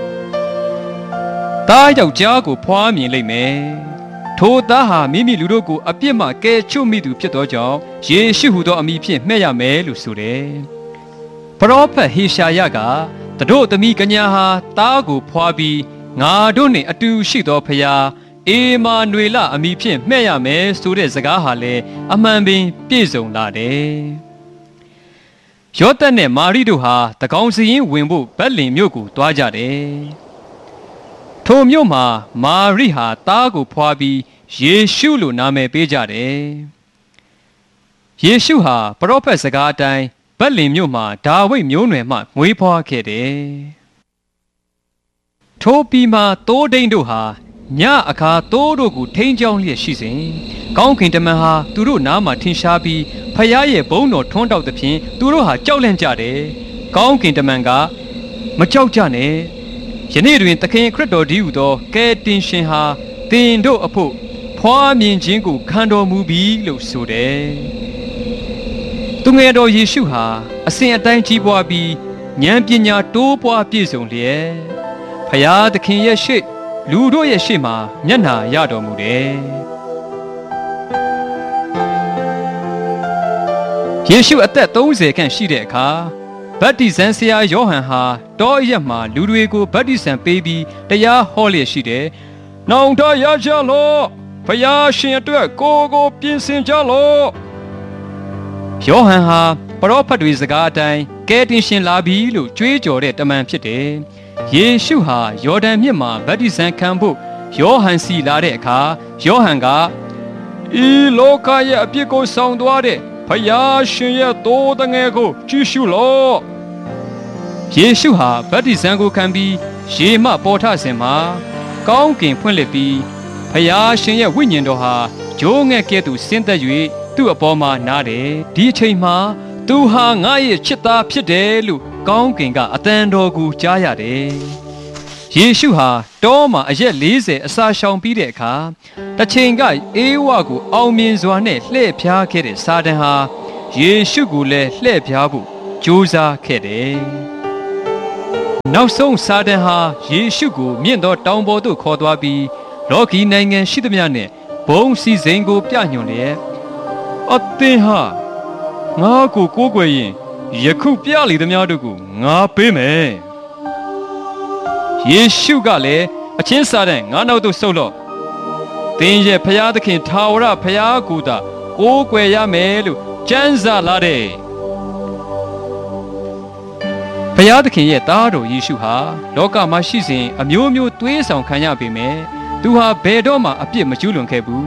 ။သားယောက်ျားကိုဖွားမြင်လိမ့်မယ်။ထိုသားဟာမိမိလူတို့ကိုအပြစ်မှကယ်ချွတ်မိသူဖြစ်သောကြောင့်ယေရှုဟူသောအမည်ဖြင့်မှဲ့ရမယ်လို့ဆိုတယ်။ပရောဖက်ဟေရှာယကတို့သမီးကညာဟာသားကိုဖွားပြီးငါတို့နှင့်အတူရှိသောဖျားအေမာနွေလအမည်ဖြင့်မှဲ့ရမယ်ဆိုတဲ့စကားဟာလည်းအမှန်ပင်ပြည့်စုံလာတယ်။ယောသပ်နဲ့မာရိတို့ဟာတကောင်စရင်ဝင်ဖို့ဗက်လင်မြို့ကိုတွားကြတယ်။ထိုမြို့မှာမာရိဟာသားကိုဖွားပြီးယေရှုလို့နာမည်ပေးကြတယ်။ယေရှုဟာပရောဖက်စကားအတိုင်းဗက်လင်မြို့မှာဒါဝိဒ်မျိုးနွယ်မှမွေးဖွားခဲ့တယ်။ထိုပြီးမှသိုးဒိန်တို့ဟာညအခါသိုးတို့ကိုထိန်းချောင်းလျက်ရှိစဉ်ကောင်းကင်တမန်ဟာသူတို့နားမှာထင်ရှားပြီးဖျားရဲ့ဘုန်းတော်ထွန်းတောက်သဖြင့်သူတို့ဟာကြောက်လန့်ကြတယ်။ကောင်းကင်တမန်ကမကြောက်ကြနဲ့ယနေ့တွင်သခင်ခရစ်တော်ဒီဟုသောကယ်တင်ရှင်ဟာသင်တို့အဖို့ဖွားမြင်ခြင်းကိုခံတော်မူပြီလို့ဆိုတယ်။သူငယ်တော်ယေရှုဟာအစဉ်အတိုင်းကြီးပွားပြီးဉာဏ်ပညာတိုးပွားပြည့်စုံလျက်ဖျားသခင်ရဲ့ရှေ့လူတို့ရဲ့ရှေ့မှာမျက်နှာရတော်မူတယ်။ယေရှုအသက်30ခန့်ရှိတဲ့အခါဗတ္တိဇံဆရာယောဟန်ဟာတောအရက်မှာလူတွေကိုဗတ္တိဇံပေးပြီးတရားဟောလျက်ရှိတယ်။နောင်တရကြလော့ဖျားရှင်အတွက်ကိုပြင်ဆင်ကြလော့ယောဟန်ဟာပရောဖက်တွေစကားအတိုင်းကယ်တင်ရှင်လာပြီလို့ကြွေးကြော်တဲ့တမန်ဖြစ်တယ်။ယေရှုဟာယော်ဒန်မြစ်မှာဗတ္တိဇံခံဖို့ယောဟန်စီလာတဲ့အခါယောဟန်ကဤလောကရဲ့အပြစ်ကိုဆောင်သွားတဲ့ဖျားရှင်ရဲ့သိုးတငယ်ကိုကြည့်ရှုလော့ယေရှုဟာဗတ္တိဇံကိုခံပြီးရေမှပေါ်ထစဉ်မှာကောင်းကင်ဖွင့်လှစ်ပြီးဖျားရှင်ရဲ့ဝိညာဉ်တော်ဟာဂျိုးငှက်ကဲ့သို့ဆင်းသက်၍သူ့အပေါ်မှာနားတယ်ဒီအချိန်မှာသူဟာငါရဲ့ချစ်သားဖြစ်တယ်လို့ကောင်းကင်ကအတန်တော်ကိုကြားရတယ်ယေရှုဟာတောမှာအရက်40အစာရှောင်ပြီးတဲ့အခါတစ်ချိန်ကအေးဝကိုအောင်မြင်စွာနဲ့လှည့်ဖျားခဲ့တဲ့စာတန်ဟာယေရှုကိုလည်းလှည့်ဖျားဖို့ကြိုးစားခဲ့တယ်။နောက်ဆုံးစာတန်ဟာယေရှုကိုမြင့်သောတောင်ပေါ်သို့ခေါ်သွားပြီးလောကီနိုင်ငံရှိသမျှနဲ့ဘုံစီစဉ်ကိုပြညွှန်လျက်အသင်ဟာငါကိုကိုးကွယ်ရင်ယခုပြလေသမျှတို့ကိုငါပေးမယ်။ယေရှုကလည်းအချင်းစာတန်ငါနောက်သို့ဆုတ်လော့။သင်ရဲ့ဖျားသခင်ထာဝရဖျားကိုသာကိုးကွယ်ရမယ်လို့ကျမ်းစာလာတယ်။ဖျားသခင်ရဲ့သားတော်ယေရှုဟာလောကမှာရှိစဉ်အမျိုးမျိုးသွေးဆောင်ခံရပေမဲ့သူဟာဘယ်တော့မှအပြစ်မကျူးလွန်ခဲ့ဘူး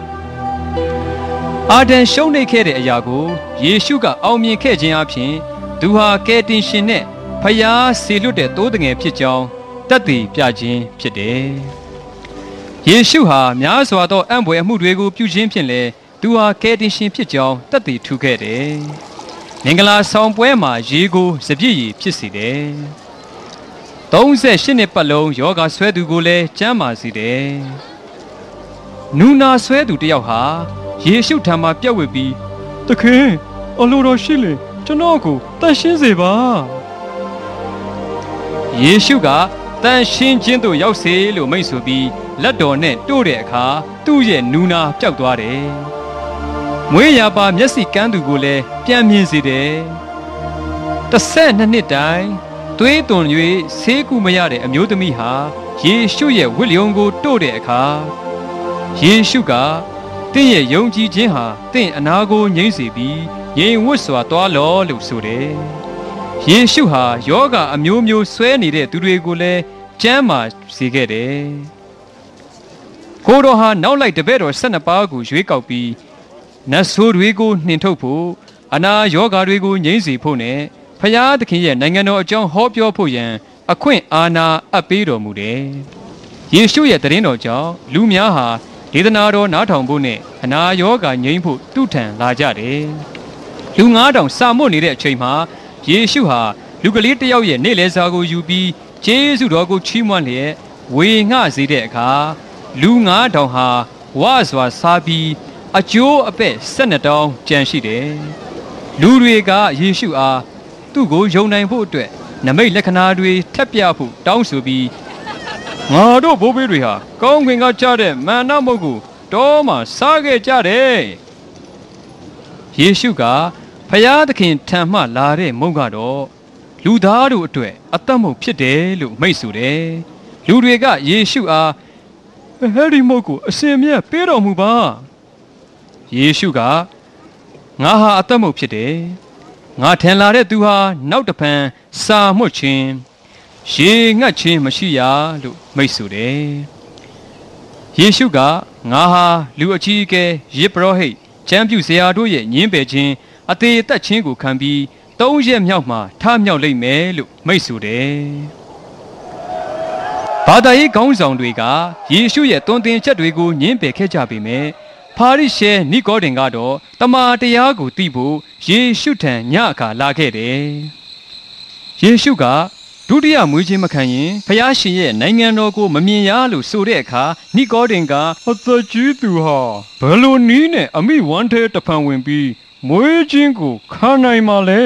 ။အာဒံရှုံးနိမ့်ခဲ့တဲ့အရာကိုယေရှုကအောင်မြင်ခဲ့ခြင်းအပြင်သူဟာကယ်တင်ရှင်နဲ့ဖျားဆေလွတ်တဲ့သိုးတငယ်ဖြစ်ကြောင်းသက်သေပြခြင်းဖြစ်တယ်။ယေရှုဟာများစွာသောအံ့ဖွယ်အမှုတွေကိုပြုခြင်းဖြင့်လည်းသူဟာကယ်တင်ရှင်ဖြစ်ကြောင်းသက်သေထူခဲ့တယ်။မင်္ဂလာဆောင်ပွဲမှာရေကိုစပြည့်ရည်ဖြစ်စေတယ်။38နှစ်ပတ်လုံးယောဂဆွဲသူကိုလည်းကျန်းမာစေတယ်။နူနာဆွဲသူတယောက်ဟာယေရှုထံမှာပြတ်ဝစ်ပြီးသခင်အလိုတော်ရှိလေကျွန်တော်ကိုတန်ရှင်းစေပါ။ယေရှုကတန်ရှင်းခြင်းသို့ရောက်စေလို့မိန့်ဆိုပြီးလက်တော်နဲ့တို့တဲ့အခါသူ့ရဲ့နူနာပျောက်သွားတယ်။မွေးရာပါမျက်စိကန်းသူကိုလည်းပြန်မြင်စေတယ်။12နှစ်တိုင်သွေးသွန်၍ဆေးကုမရတဲ့အမျိုးသမီးဟာယေရှုရဲ့ဝတ်လျုံကိုတို့တဲ့အခါယေရှုကတင့်ရဲ့ယုံကြည်ခြင်းဟာတင့်အနာကိုငြိမ့်စေပြီးငြိမ်ဝတ်စွာသွားလော့လို့ဆိုတယ်။ယေရှုဟာယောဂအမျိုးမျိုးဆွဲနေတဲ့သူတွေကိုလည်းကျမ်းမာစေခဲ့တယ်။ကိုတော်ဟာနောက်လိုက်တပည့်တော်12ပါးကိုရွေးကောက်ပြီးနတ်ဆိုးတွေကိုနှင်ထုတ်ဖို့အနာယောဂါတွေကိုငြိမ့်စေဖို့နဲ့ဖျားသခင်ရဲ့နိုင်ငံတော်အကြောင်းဟောပြောဖို့ရန်အခွင့်အာဏာအပ်ပေးတော်မူတယ်။ယေရှုရဲ့တရင်တော်ကြောင့်လူများဟာဒေသနာတော်နားထောင်ဖို့နဲ့အနာယောဂါငြိမ်းဖို့တုထံလာကြတယ်။လူ9000စာမွတ်နေတဲ့အချိန်မှာယေရှုဟာလူကလေးတစ်ယောက်ရဲ့နေ့လည်စာကိုယူပြီးကျေးဇူးတော်ကိုချီးမွမ်းလျက်ဝေငှစေတဲ့အခါလူ9000ဟာဝါစွာစားပြီးအကျိုးအပဲ့12တောင်းကြံရှိတယ်။လူတွေကယေရှုအားသူ့ကိုယုံနိုင်ဖို့အတွက်နမိတ်လက္ခဏာတွေထပ်ပြဖို့တောင်းဆိုပြီးငါတို့ဘိုးဘေးတွေဟာကောင်းကင်ကကြားတဲ့မန္နမုတ်ကိုတောမှာစားခဲ့ကြတယ်။ယေရှုကဖျားသခင်ထံမှလာတဲ့မုတ်ကတော့လူသားတို့အတွက်အသက်မုတ်ဖြစ်တယ်လို့မိန့်ဆိုတယ်။လူတွေကယေရှုအားဟဲ့ဒီမုတ်ကိုအစင်မြတ်ပေးတော်မူပါ။ယေရှုကငါဟာအသက်မုတ်ဖြစ်တယ်။ငါထင်လာတဲ့သူဟာနောက်တဖန်စာမှုတ်ခြင်းရေငတ်ခြင်းမရှိရလို့မိန့်ဆိုတယ်။ယေရှုကငါဟာလူအကြီးအကဲယေဘရဟိတ်ကျမ်းပြုဆရာတို့ရဲ့ညင်းပယ်ခြင်းအသေးအသက်ခြင်းကိုခံပြီး3ရက်မြောက်မှာထမြောက်လိမ့်မယ်လို့မိန့်ဆိုတယ်။ဘာသာရေးခေါင်းဆောင်တွေကယေရှုရဲ့သွန်သင်ချက်တွေကိုညင်းပယ်ခဲ့ကြပေမဲ့ဖာရိရှဲနိကောဒင်ကတော့တမန်တရားကိုသိဖို့ယေရှုထံညအခါလာခဲ့တယ်။ယေရှုကဒုတိယမွေးခြင်းမခံရင်ဖျားရှင်ရဲ့နိုင်ငံတော်ကိုမမြင်ရလို့ဆိုတဲ့အခါနိကောဒင်ကအသက်ကြီးသူဟာဘယ်လိုနည်းနဲ့အမိဝမ်းထဲတဖန်ဝင်ပြီးမွေးခြင်းကိုခံနိုင်မှာလဲ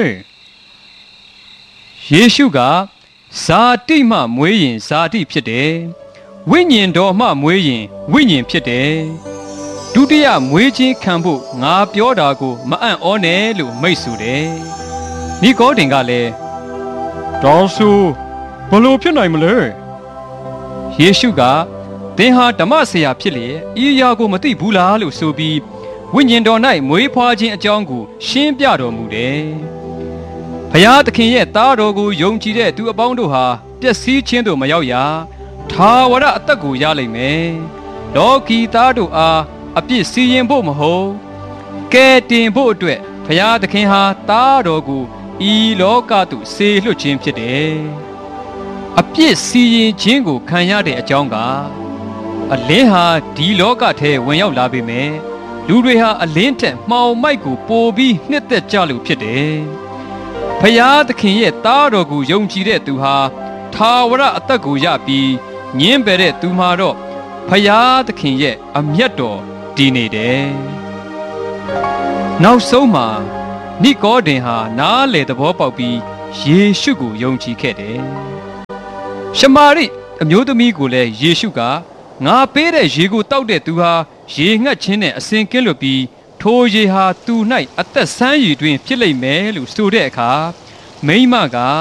ယေရှုကဇာတိမှမွေးရင်ဇာတိဖြစ်တယ်ဝိညာဉ်တော်မှမွေးရင်ဝိညာဉ်ဖြစ်တယ်ဒုတိယမွေးခြင်းခံဖို့ငါပြောတာကိုမအံ့ဩနဲ့လို့မိန့်ဆိုတယ်နိကောဒင်ကလည်းတောင်းဆိုဘလို့ဖြစ်နိုင်မလဲယေရှုကသင်ဟာဓမ္မဆရာဖြစ်လေဤအရာကိုမသိဘူးလားလို့ဆိုပြီးဝိညာဉ်တော်၌မွေးဖွားခြင်းအကြောင်းကိုရှင်းပြတော်မူတယ်ဘုရားသခင်ရဲ့သားတော်ကိုယုံကြည်တဲ့သူအပေါင်းတို့ဟာပျက်စီးခြင်းသို့မရောက်ရထာဝရအသက်ကိုရလိမ့်မယ်လောကီသားတို့အားအပြစ်စီရင်ဖို့မဟုတ်ကဲတင်ဖို့အတွက်ဘုရားသခင်ဟာသားတော်ကိုဤလောကသို့ဆေလွှတ်ခြင်းဖြစ်တယ်အပြစ်စီရင်ခြင်းကိုခံရတဲ့အကြောင်းကအလင်းဟာဒီလောကထဲဝင်ရောက်လာပေမဲ့လူတွေဟာအလင်းထက်မှောင်မိုက်ကိုပိုပြီးနှစ်သက်ကြလို့ဖြစ်တယ်ဖယားသခင်ရဲ့သားတော်ကိုယုံကြည်တဲ့သူဟာထထာဝရအသက်ကိုရပြီးညင်းပယ်တဲ့သူမှာတော့ဖယားသခင်ရဲ့အမျက်တော်တည်နေတယ်နောက်ဆုံးမှာနိကောဒင်ဟာနားလေသဘောပေါက်ပြီးယေရှုကိုယုံကြည်ခဲ့တယ်ရှမာရိအမျိုးသမီးကိုလည်းယေရှုကငါပေးတဲ့ရေကိုတောက်တဲ့သူဟာရေငှက်ခြင်းနဲ့အစဉ်ကင်းလွတ်ပြီးထိုရေဟာသူ၌အသက်ဆန်းရည်တွင်ဖြစ်လိမ့်မယ်လို့ဆိုတဲ့အခါမိန်းမက